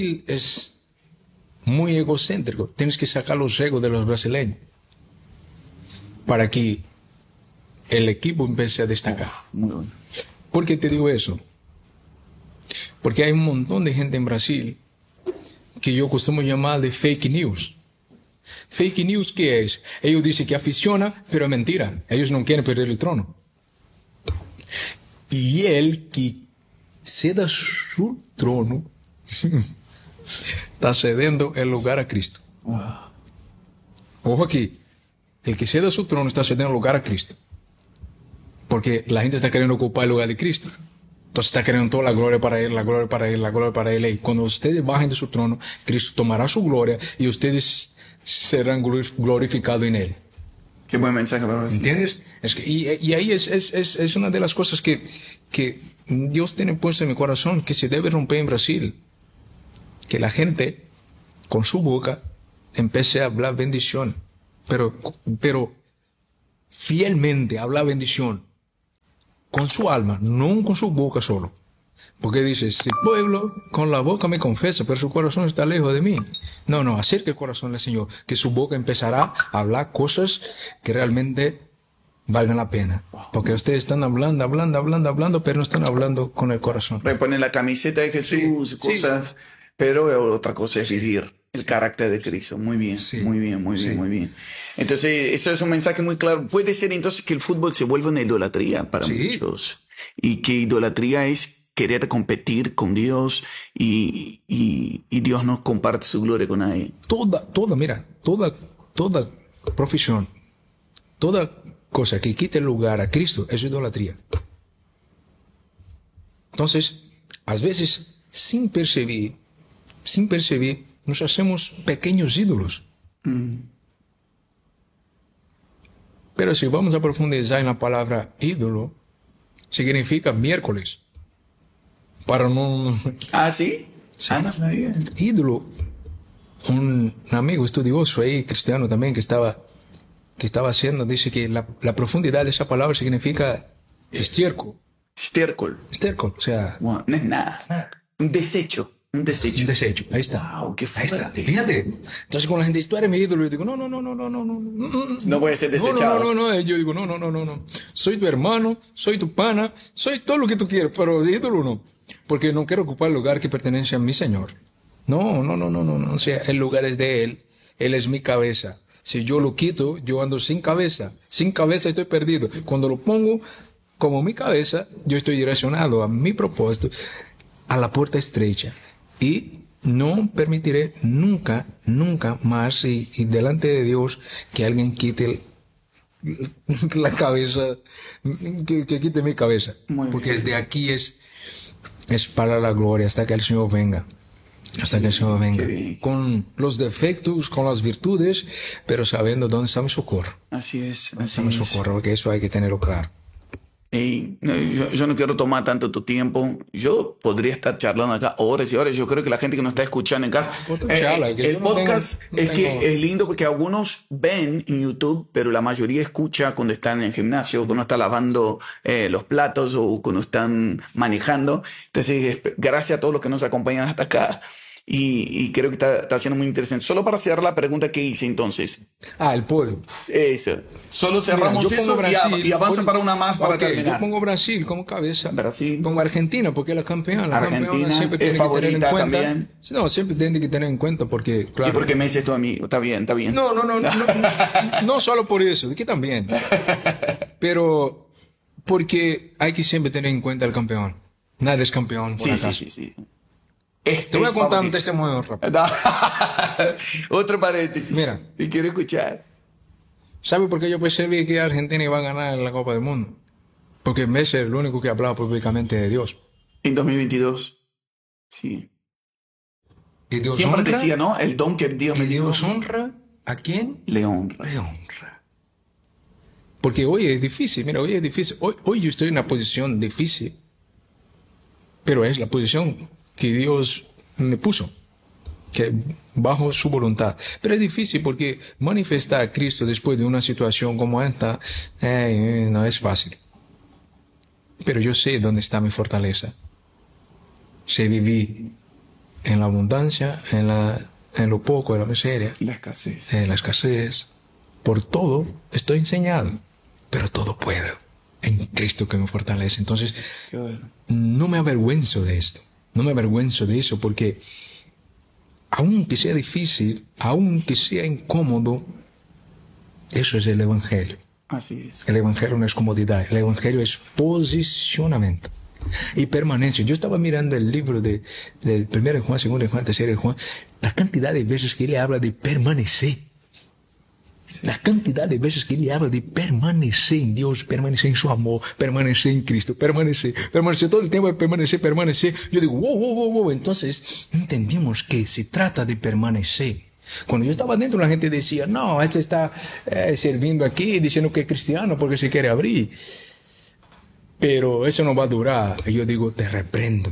muy egocéntrico. Tienes que sacar los egos de los brasileños para que el equipo empiece a destacar. Muy bueno. ¿Por qué te digo eso? Porque hay un montón de gente en Brasil que yo costumo llamar de fake news. Fake news, ¿qué es? Ellos dicen que aficiona, pero es mentira. Ellos no quieren perder el trono. Y el que ceda su trono está cediendo el lugar a Cristo. Wow. Ojo aquí, el que cede su trono está cediendo lugar a Cristo. Porque la gente está queriendo ocupar el lugar de Cristo. Entonces está queriendo toda la gloria para Él, la gloria para Él, la gloria para Él. Y cuando ustedes bajen de su trono, Cristo tomará su gloria y ustedes serán glorificados en Él. Qué buen mensaje para vos. ¿Entiendes? Y ahí es una de las cosas que Dios tiene puesto en mi corazón, que se debe romper en Brasil. Que la gente, con su boca, empiece a hablar bendición. Pero fielmente hablar bendición. Con su alma, no con su boca solo. Porque dice, si el pueblo con la boca me confesa, pero su corazón está lejos de mí. No, acerque el corazón al Señor, que su boca empezará a hablar cosas que realmente valgan la pena. Porque ustedes están hablando, pero no están hablando con el corazón. Reponen la camiseta de Jesús, cosas, pero otra cosa es vivir el carácter de Cristo. Muy bien, muy bien. Entonces, eso es un mensaje muy claro. Puede ser entonces que el fútbol se vuelva una idolatría para muchos. Y que idolatría es querer competir con Dios y Dios no comparte su gloria con nadie. Toda profesión, toda cosa que quite el lugar a Cristo es idolatría. Entonces, a veces, sin percibir, nos hacemos pequeños ídolos. Pero si vamos a profundizar en la palabra ídolo, significa miércoles. Para no... ¿Ah, sí? No sabía. Ídolo. Un amigo estudioso ahí, cristiano también, que estaba haciendo, dice que la profundidad de esa palabra significa estiércol. Estiércol. Estiércol, o sea... Wow, no es nada. Un desecho. Ahí está. Wow, qué fuerte. Fíjate. Entonces cuando la gente dice, tú eres mi ídolo, yo digo, no. No voy a ser desechado. No. Yo digo, no. Soy tu hermano, soy tu pana, soy todo lo que tú quieras, pero ídolo no. Porque no quiero ocupar el lugar que pertenece a mi Señor. No. O sea, el lugar es de Él. Él es mi cabeza. Si yo lo quito, yo ando sin cabeza. Sin cabeza estoy perdido. Cuando lo pongo como mi cabeza, yo estoy direccionado a mi propósito, a la puerta estrecha. Y no permitiré nunca más y delante de Dios que alguien quite la cabeza, que quite mi cabeza. Porque desde aquí es para la gloria hasta que el Señor venga. Hasta que el Señor venga. Con los defectos, con las virtudes, pero sabiendo dónde está mi socorro. Así es. Mi socorro, porque eso hay que tenerlo claro. Yo no quiero tomar tanto tu tiempo. Yo podría estar charlando acá horas y horas. Yo creo que la gente que nos está escuchando en casa, el podcast que es lindo porque algunos ven en YouTube, pero la mayoría escucha cuando están en el gimnasio, cuando están lavando los platos o cuando están manejando. Entonces, gracias a todos los que nos acompañan hasta acá. Y creo que está siendo muy interesante. Solo para cerrar la pregunta que hice entonces. El podio. Eso. Solo cerramos. Mira, eso Brasil, y avanzo para una más para terminar. Yo pongo Brasil como cabeza. Brasil. Pongo Argentina porque es la campeona. Argentina siempre es tiene favorita que tener en cuenta. También. No, siempre tiene que tener en cuenta porque, claro. Y porque Messi es tu amigo. Está bien. No solo por eso, que también. Pero porque hay que siempre tener en cuenta el campeón. Nadie es campeón por acaso. Sí. Te voy a contar un testimonio rápido. Otro paréntesis. Mira. Y quiero escuchar. ¿Sabe por qué yo percibí que Argentina iba a ganar la Copa del Mundo? Porque Messi es el único que hablaba públicamente de Dios. En 2022. Sí. Y Dios siempre honra, decía, ¿no? El don que Dios me dio. Dios honra, ¿a quién? Le honra. Porque hoy es difícil. Mira, hoy es difícil. Hoy yo estoy en una posición difícil. Pero es la posición que Dios me puso, que bajo su voluntad. Pero es difícil porque manifestar a Cristo después de una situación como esta no es fácil. Pero yo sé dónde está mi fortaleza. Sé vivir en la abundancia, en lo poco, en la miseria, la escasez. En la escasez. Por todo estoy enseñado, pero todo puedo en Cristo que me fortalece. Entonces, no me avergüenzo de esto. No me avergüenzo de eso porque aunque sea difícil, aunque sea incómodo, eso es el Evangelio. Así es. El Evangelio no es comodidad, el Evangelio es posicionamiento y permanencia. Yo estaba mirando el libro del 1 Juan, 2 Juan, 3 Juan, la cantidad de veces que él habla de permanecer. La cantidad de veces que él habla de permanecer en Dios, permanecer en su amor, permanecer en Cristo, permanecer todo el tiempo de permanecer. Yo digo, wow. Entonces, entendimos que se trata de permanecer. Cuando yo estaba dentro, la gente decía, no, este está sirviendo aquí, diciendo que es cristiano porque se quiere abrir. Pero eso no va a durar. Y yo digo, te reprendo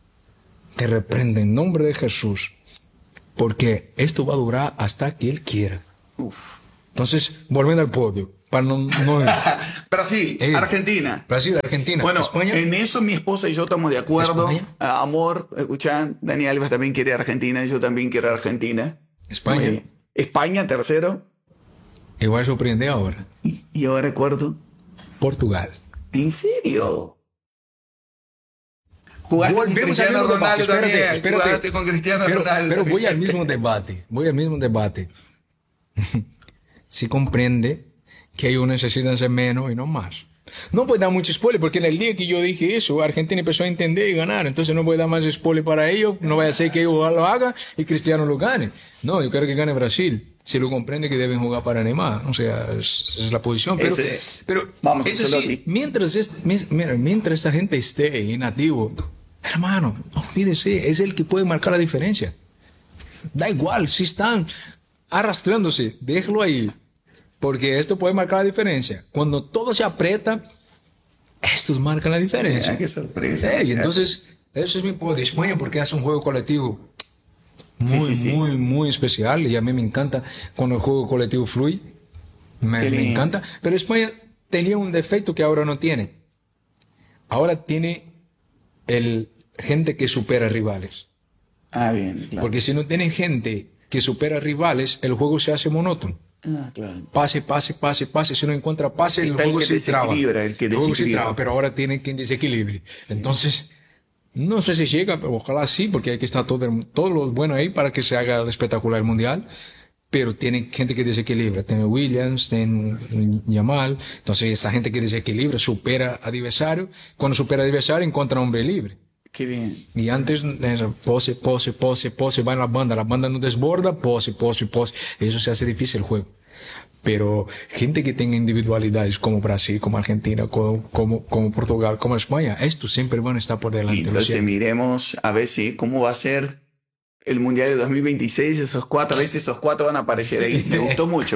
en nombre de Jesús, porque esto va a durar hasta que Él quiera. Entonces, volviendo al podio, para no Brasil, Argentina. Brasil, Argentina. Bueno, España. en eso mi esposa y yo estamos de acuerdo. Amor, escuchan, Dani Alves también quiere Argentina, yo también quiero Argentina. España. España, tercero. Y voy a sorprender ahora. Y ahora recuerdo. Portugal. ¿En serio? Jugaste con Cristiano Ronaldo también. Jugaste con Cristiano Ronaldo. Pero voy al mismo debate. Se comprende que ellos necesitan ser menos y no más. No puedo dar mucho spoiler porque en el día que yo dije eso, Argentina empezó a entender y ganar. Entonces no voy a dar más spoiler para ellos. No vaya a ser que ellos lo hagan y Cristiano lo gane. No, yo quiero que gane Brasil. Se lo comprende que deben jugar para Neymar. O sea, es la posición. Pero vamos, eso sí, mientras esta gente esté inactivo, hermano, olvídese, es el que puede marcar la diferencia. Da igual, si están arrastrándose, déjalo ahí. Porque esto puede marcar la diferencia. Cuando todo se aprieta, estos marcan la diferencia. Qué sorpresa. Y entonces, eso es mi poder de España porque hace un juego colectivo muy especial. Y a mí me encanta cuando el juego colectivo fluye. Me encanta. Pero España tenía un defecto que ahora no tiene. Ahora tiene gente que supera rivales. Bien, claro. Porque si no tienen gente que supera rivales, el juego se hace monótono. Claro. Pase. Si no encuentra pase, el juego se traba. El juego se traba, pero ahora tiene quien desequilibre. Sí. Entonces, no sé si llega, pero ojalá sí, porque hay que estar todo lo bueno ahí para que se haga el espectacular mundial. Pero tienen gente que desequilibra. Tiene Williams, tiene Yamal. Entonces, esa gente que desequilibra supera adversario. Cuando supera adversario, encuentra hombre libre. Qué bien. Y antes, pose, va en la banda no desborda, pose. Eso se hace difícil el juego. Pero gente que tenga individualidades como Brasil, como Argentina, como Portugal, como España, estos siempre van a estar por delante. Entonces miremos a ver cómo va a ser el Mundial de 2026, esos cuatro van a aparecer ahí. Me gustó mucho.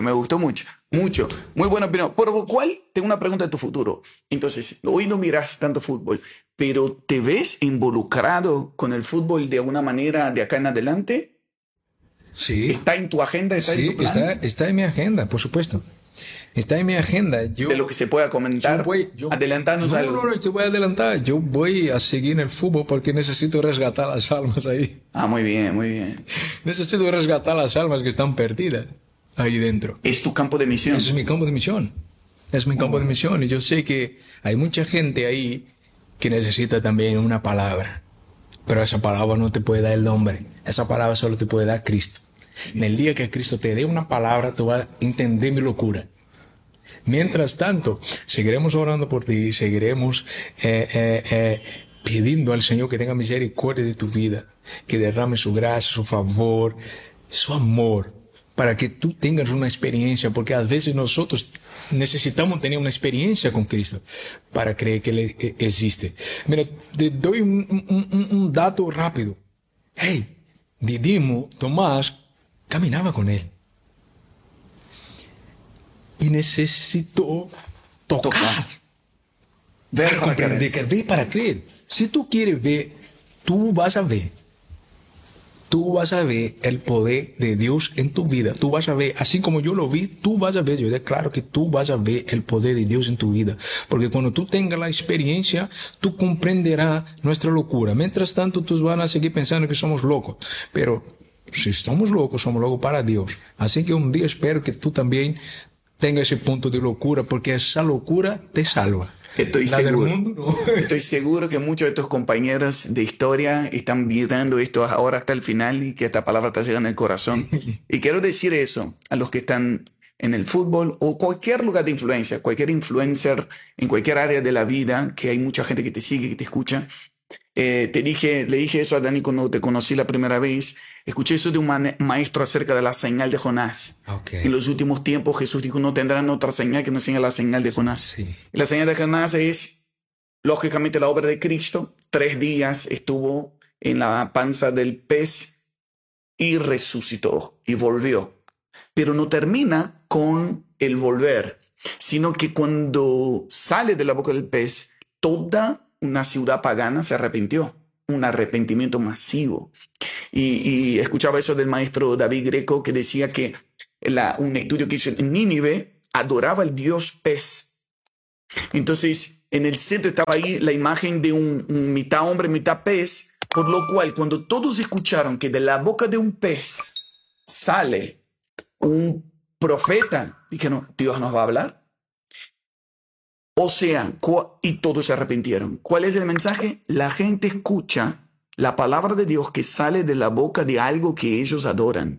Muy buena opinión. Por lo cual, tengo una pregunta de tu futuro. Entonces, hoy no miras tanto fútbol, pero ¿te ves involucrado con el fútbol de alguna manera de acá en adelante? Sí. ¿Está en tu agenda? Está en mi agenda, por supuesto. Está en mi agenda. De lo que se pueda comentar, adelantarnos algo. No, te voy a adelantar. Yo voy a seguir en el fútbol porque necesito resgatar las almas ahí. Muy bien. Necesito resgatar las almas que están perdidas ahí dentro. ¿Es tu campo de misión? Ese es mi campo de misión. Es mi campo de misión. Y yo sé que hay mucha gente ahí que necesita también una palabra. Pero esa palabra no te puede dar el hombre. Esa palabra solo te puede dar Cristo. En el día que Cristo te dé una palabra, tú vas a entender mi locura. Mientras tanto, seguiremos orando por ti, seguiremos pidiendo al Señor que tenga misericordia de tu vida, que derrame su gracia, su favor, su amor, para que tú tengas una experiencia, porque a veces nosotros necesitamos tener una experiencia con Cristo para creer que Él existe. Mira, te doy un dato rápido. Didimo, Tomás, caminaba con Él. Y necesitó tocar. Ver para comprender, ver para creer. Si tú quieres ver, tú vas a ver. Tú vas a ver el poder de Dios en tu vida. Tú vas a ver, así como yo lo vi, tú vas a ver. Yo declaro que tú vas a ver el poder de Dios en tu vida. Porque cuando tú tengas la experiencia, tú comprenderás nuestra locura. Mientras tanto, tú vas a seguir pensando que somos locos. Pero si somos locos para Dios. Así que un día espero que tú también tenga ese punto de locura, porque esa locura te salva. Estoy seguro que muchos de tus compañeros de historia están viendo esto ahora hasta el final y que esta palabra te llega en el corazón. Y quiero decir eso a los que están en el fútbol o cualquier lugar de influencia, cualquier influencer en cualquier área de la vida, que hay mucha gente que te sigue, que te escucha. Le dije eso a Dani cuando te conocí la primera vez. Escuché eso de un maestro acerca de la señal de Jonás. Okay. En los últimos tiempos Jesús dijo, no tendrán otra señal que no sea la señal de Jonás. Sí. Y la señal de Jonás es, lógicamente, la obra de Cristo. 3 días estuvo en la panza del pez y resucitó y volvió. Pero no termina con el volver, sino que cuando sale de la boca del pez, toda una ciudad pagana se arrepintió, un arrepentimiento masivo. Y escuchaba eso del maestro David Greco, que decía que un estudio que hizo en Nínive adoraba al dios pez. Entonces, en el centro estaba ahí la imagen de un mitad hombre, mitad pez, por lo cual cuando todos escucharon que de la boca de un pez sale un profeta, dijeron, Dios nos va a hablar. O sea, y todos se arrepintieron. ¿Cuál es el mensaje? La gente escucha la palabra de Dios que sale de la boca de algo que ellos adoran.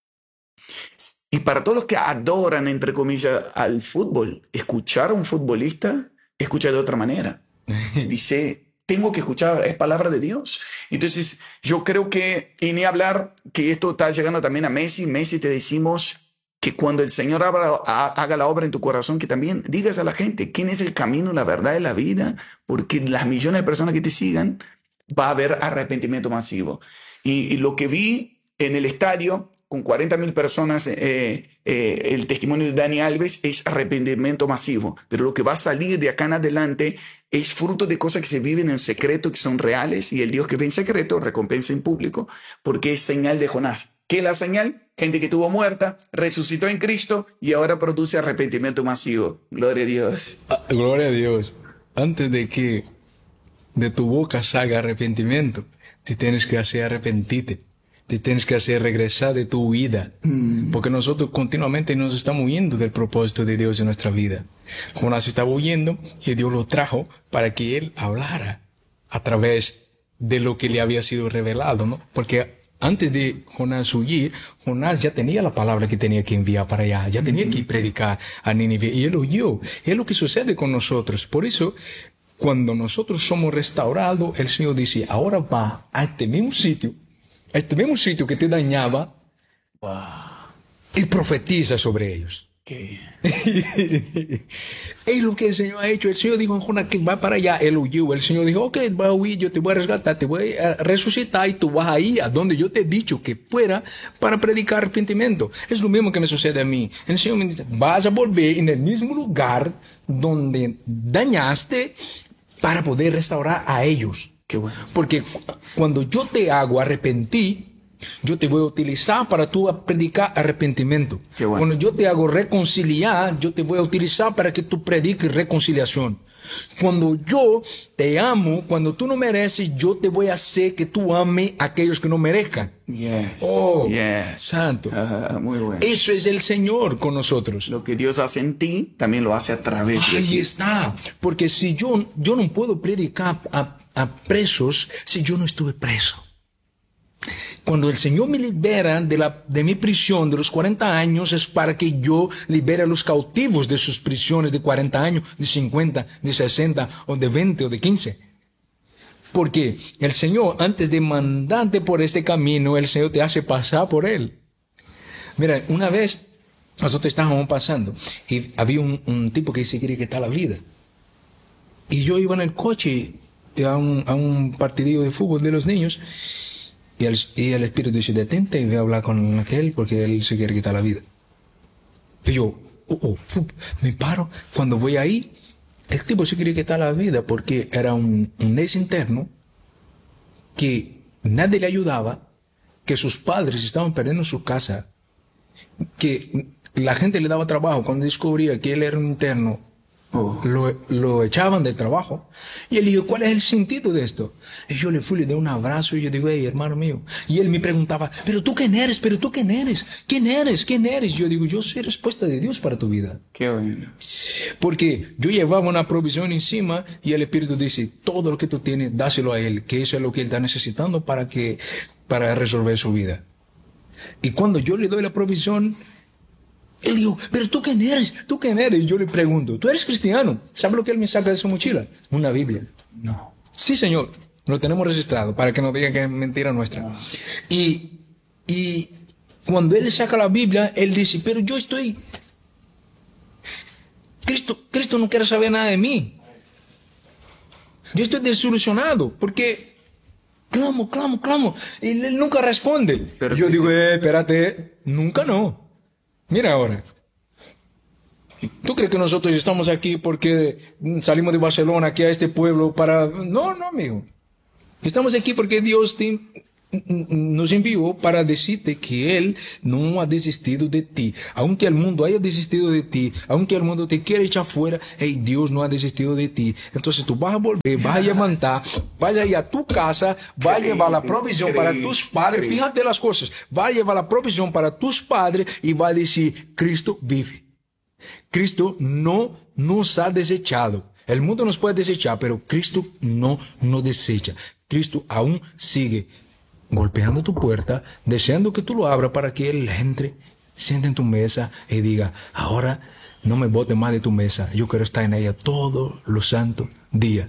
Y para todos los que adoran, entre comillas, al fútbol, escuchar a un futbolista, escucha de otra manera. Dice, tengo que escuchar, es palabra de Dios. Entonces, yo creo que, y ni hablar, que esto está llegando también a Messi. Messi, te decimos que cuando el Señor haga la obra en tu corazón, que también digas a la gente quién es el camino, la verdad y la vida, porque las millones de personas que te sigan, va a haber arrepentimiento masivo. Y lo que vi en el estadio, con 40.000 personas, el testimonio de Dani Alves es arrepentimiento masivo. Pero lo que va a salir de acá en adelante es fruto de cosas que se viven en secreto, que son reales, y el Dios que ve en secreto recompensa en público, porque es señal de Jonás. ¿Qué es la señal? Gente que estuvo muerta, resucitó en Cristo y ahora produce arrepentimiento masivo. Gloria a Dios. Gloria a Dios. Antes de que de tu boca salga arrepentimiento, te tienes que hacer arrepentirte. Te tienes que hacer regresar de tu huida. Porque nosotros continuamente nos estamos huyendo del propósito de Dios en nuestra vida. Jonás estaba huyendo y Dios lo trajo para que él hablara a través de lo que le había sido revelado, ¿no? Porque antes de Jonás huir, Jonás ya tenía la palabra que tenía que enviar para allá. Ya tenía que predicar a Nínive y él huyó. Es lo que sucede con nosotros. Por eso, cuando nosotros somos restaurados, el Señor dice, ahora va a este mismo sitio que te dañaba, Wow. y profetiza sobre ellos. Okay. Es lo que el Señor ha hecho. El Señor dijo a Jonás que va para allá. Él huyó. El Señor dijo, ok, va a huir, yo te voy a rescatar, te voy a resucitar y tú vas a ir a donde yo te he dicho que fuera para predicar arrepentimiento. Es lo mismo que me sucede a mí. El Señor me dice, vas a volver en el mismo lugar donde dañaste para poder restaurar a ellos. Qué bueno. Porque cuando yo te hago arrepentir, yo te voy a utilizar para tú predicar arrepentimiento. Qué bueno. Cuando yo te hago reconciliar, yo te voy a utilizar para que tú prediques reconciliación. Cuando yo te amo, cuando tú no mereces, yo te voy a hacer que tú ames a aquellos que no merezcan. Yes. Oh, Yes. santo. Muy bueno. Eso es el Señor con nosotros. Lo que Dios hace en ti, también lo hace a través de Ahí ti. está. Porque si yo no puedo predicar a presos si yo no estuve preso. Cuando el Señor me libera de mi prisión de los 40 años es para que yo libere a los cautivos de sus prisiones de 40 años, de 50, de 60 o de 20 o de 15. Porque el Señor, antes de mandarte por este camino, el Señor te hace pasar por él. Mira, una vez nosotros estábamos pasando y había un tipo que se quería quitar la vida. Y yo iba en el coche a un partidillo de fútbol de los niños. Y el Espíritu dice, detente y voy a hablar con aquel porque él se quiere quitar la vida. Y yo, me paro. Cuando voy ahí, el tipo se quiere quitar la vida porque era un ex interno que nadie le ayudaba, que sus padres estaban perdiendo su casa, que la gente le daba trabajo cuando descubría que él era un interno. Lo echaban del trabajo. Y él dijo, ¿cuál es el sentido de esto? Y yo le di un abrazo y yo digo, hey, hermano mío. Y él me preguntaba, ¿pero tú quién eres? ¿Pero tú quién eres? ¿Quién eres? ¿Quién eres? Yo digo, yo soy respuesta de Dios para tu vida. Qué bueno. Porque yo llevaba una provisión encima y el Espíritu dice, todo lo que tú tienes, dáselo a él, que eso es lo que él está necesitando para resolver su vida. Y cuando yo le doy la provisión, él dijo, ¿pero tú quién eres? ¿Tú quién eres? Y yo le pregunto, ¿tú eres cristiano? ¿Sabe lo que él me saca de su mochila? Una Biblia. No. Sí, señor. Lo tenemos registrado para que no digan que es mentira nuestra. Y cuando él saca la Biblia, él dice, pero yo estoy... Cristo no quiere saber nada de mí. Yo estoy desilusionado porque clamo. Y él nunca responde. Pero yo digo, espérate, nunca no. Mira ahora. ¿Tú crees que nosotros estamos aquí porque salimos de Barcelona, aquí a este pueblo para... No, amigo. Estamos aquí porque Dios nos envió para decirte que Él no ha desistido de ti. Aunque el mundo haya desistido de ti, aunque el mundo te quiera echar fuera, Dios no ha desistido de ti. Entonces tú vas a volver, vas a levantar, vas a ir a tu casa, vas a llevar la provisión para tus padres. Fíjate las cosas. Vas a llevar la provisión para tus padres y va a decir, Cristo vive. Cristo no nos ha desechado. El mundo nos puede desechar, pero Cristo no nos desecha. Cristo aún sigue golpeando tu puerta, deseando que tú lo abras para que Él entre, siente en tu mesa y diga, ahora no me botes más de tu mesa, yo quiero estar en ella todos los santos días.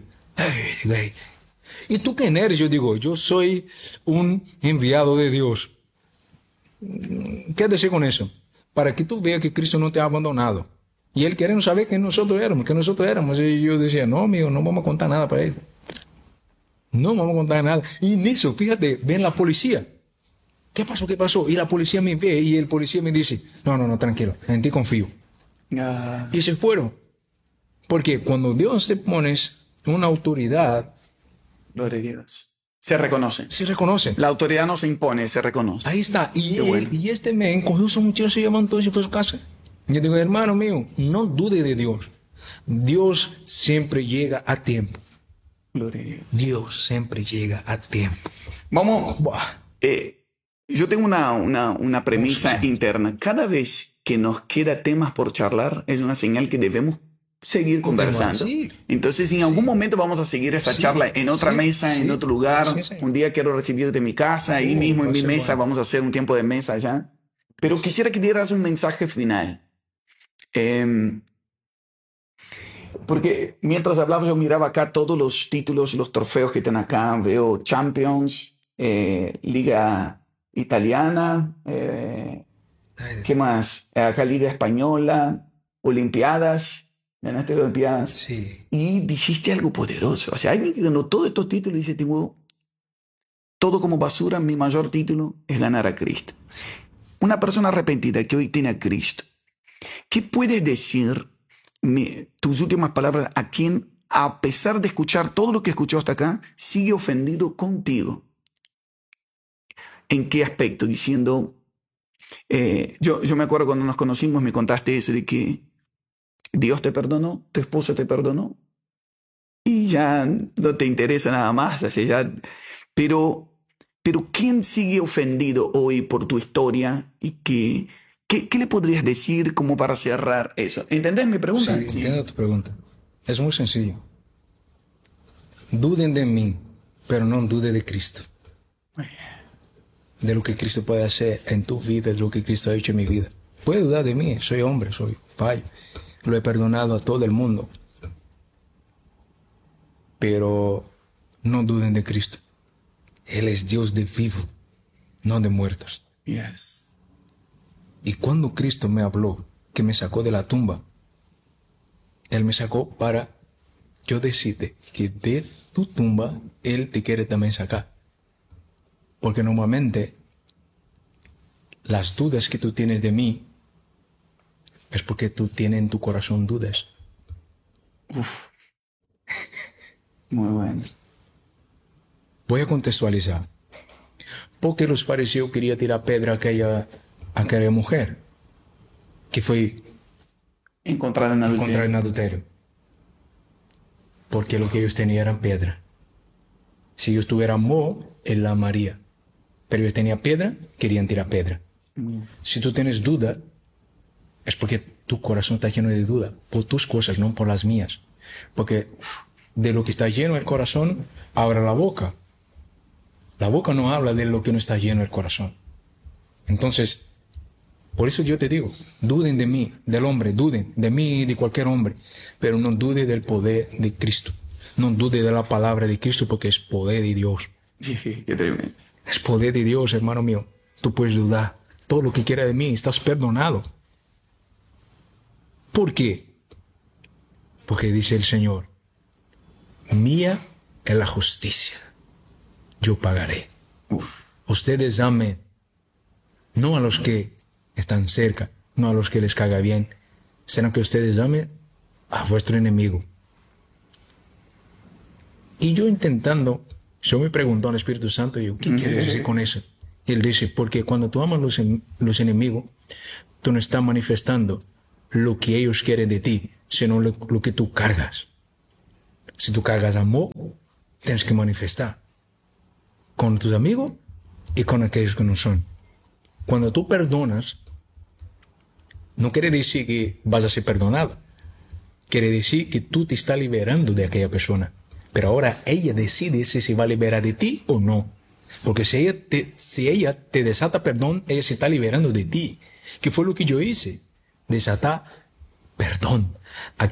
¿Y tú quién eres? Yo digo, yo soy un enviado de Dios. ¿Qué decir con eso? Para que tú veas que Cristo no te ha abandonado. Y Él queremos saber que nosotros éramos. Y yo decía, no, amigo, no vamos a contar nada para Él. No vamos a contar nada. Y en eso, fíjate, ven la policía. ¿Qué pasó? Y la policía me ve y el policía me dice, no, tranquilo, en ti confío. Y se fueron. Porque cuando Dios te pone una autoridad... Gloria a Dios. Se reconoce. Se reconoce. La autoridad no se impone, se reconoce. Ahí está. Y este men cogió su muchacho, se levantó y se fue a su casa. Yo digo, hermano mío, no dude de Dios. Dios siempre llega a tiempo. Gloria a Dios. Dios siempre llega a tiempo. Vamos. Yo tengo una premisa interna. Cada vez que nos queda temas por charlar, es una señal que debemos seguir conversando. Sí. Entonces, en algún momento vamos a seguir esa charla en otra mesa, en otro lugar. Un día quiero recibirte en mi casa, ahí mismo en mi mesa. Vamos a hacer un tiempo de mesa allá. Pero quisiera que dieras un mensaje final. Porque mientras hablaba yo miraba acá todos los títulos, los trofeos que están acá. Veo Champions, Liga Italiana, ¿qué más? Acá Liga Española, Olimpiadas, ganaste las Olimpiadas. Sí. Y dijiste algo poderoso. O sea, alguien que ganó todos estos títulos y dice, tengo todo como basura, mi mayor título es ganar a Cristo. Una persona arrepentida que hoy tiene a Cristo, ¿qué puedes decir? Tus últimas palabras a quien, a pesar de escuchar todo lo que escuchó hasta acá, sigue ofendido contigo. ¿En qué aspecto? Diciendo, yo me acuerdo cuando nos conocimos, me contaste eso de que Dios te perdonó, tu esposa te perdonó y ya no te interesa nada más. Así ya, pero ¿quién sigue ofendido hoy por tu historia y ¿Qué le podrías decir como para cerrar eso? ¿Entendés mi pregunta? Sí, entiendo tu pregunta. Es muy sencillo. Duden de mí, pero no duden de Cristo. De lo que Cristo puede hacer en tu vida, de lo que Cristo ha hecho en mi vida. Puede dudar de mí, soy hombre, soy fallo. Lo he perdonado a todo el mundo. Pero no duden de Cristo. Él es Dios de vivos, no de muertos. Yes. Y cuando Cristo me habló, que me sacó de la tumba, Él me sacó para yo decirte que de tu tumba Él te quiere también sacar. Porque normalmente las dudas que tú tienes de mí es porque tú tienes en tu corazón dudas. Uf. Muy bueno. Voy a contextualizar. Porque los fariseos querían tirar piedra a aquella mujer que fue encontrada en adulterio. Porque lo que ellos tenían eran piedra. Si ellos tuvieran amor, Él la amaría. Pero ellos tenían piedra, querían tirar piedra. Si tú tienes duda, es porque tu corazón está lleno de duda. Por tus cosas, no por las mías. Porque de lo que está lleno el corazón, abra la boca. La boca no habla de lo que no está lleno el corazón. Entonces, por eso yo te digo, duden de mí, del hombre, duden de mí y de cualquier hombre, pero no duden del poder de Cristo. No dude de la palabra de Cristo porque es poder de Dios. Qué tremendo. Es poder de Dios, hermano mío. Tú puedes dudar. Todo lo que quiera de mí, estás perdonado. ¿Por qué? Porque dice el Señor, mía es la justicia. Yo pagaré. Uf. Ustedes amen, no a los que están cerca, no a los que les caga bien, sino que ustedes amen a vuestro enemigo. Y yo intentando, yo me pregunto al Espíritu Santo, yo, ¿qué quieres decir con eso? Y él dice, porque cuando tú amas los enemigos, tú no estás manifestando lo que ellos quieren de ti, sino lo que tú cargas. Si tú cargas amor, tienes que manifestar con tus amigos y con aquellos que no son. Cuando tú perdonas, no quiere decir que vas a ser perdonado. Quiere decir que tú te estás liberando de aquella persona. Pero ahora ella decide si se va a liberar de ti o no. Porque si ella te desata perdón, ella se está liberando de ti. ¿Qué fue lo que yo hice? Desatar perdón.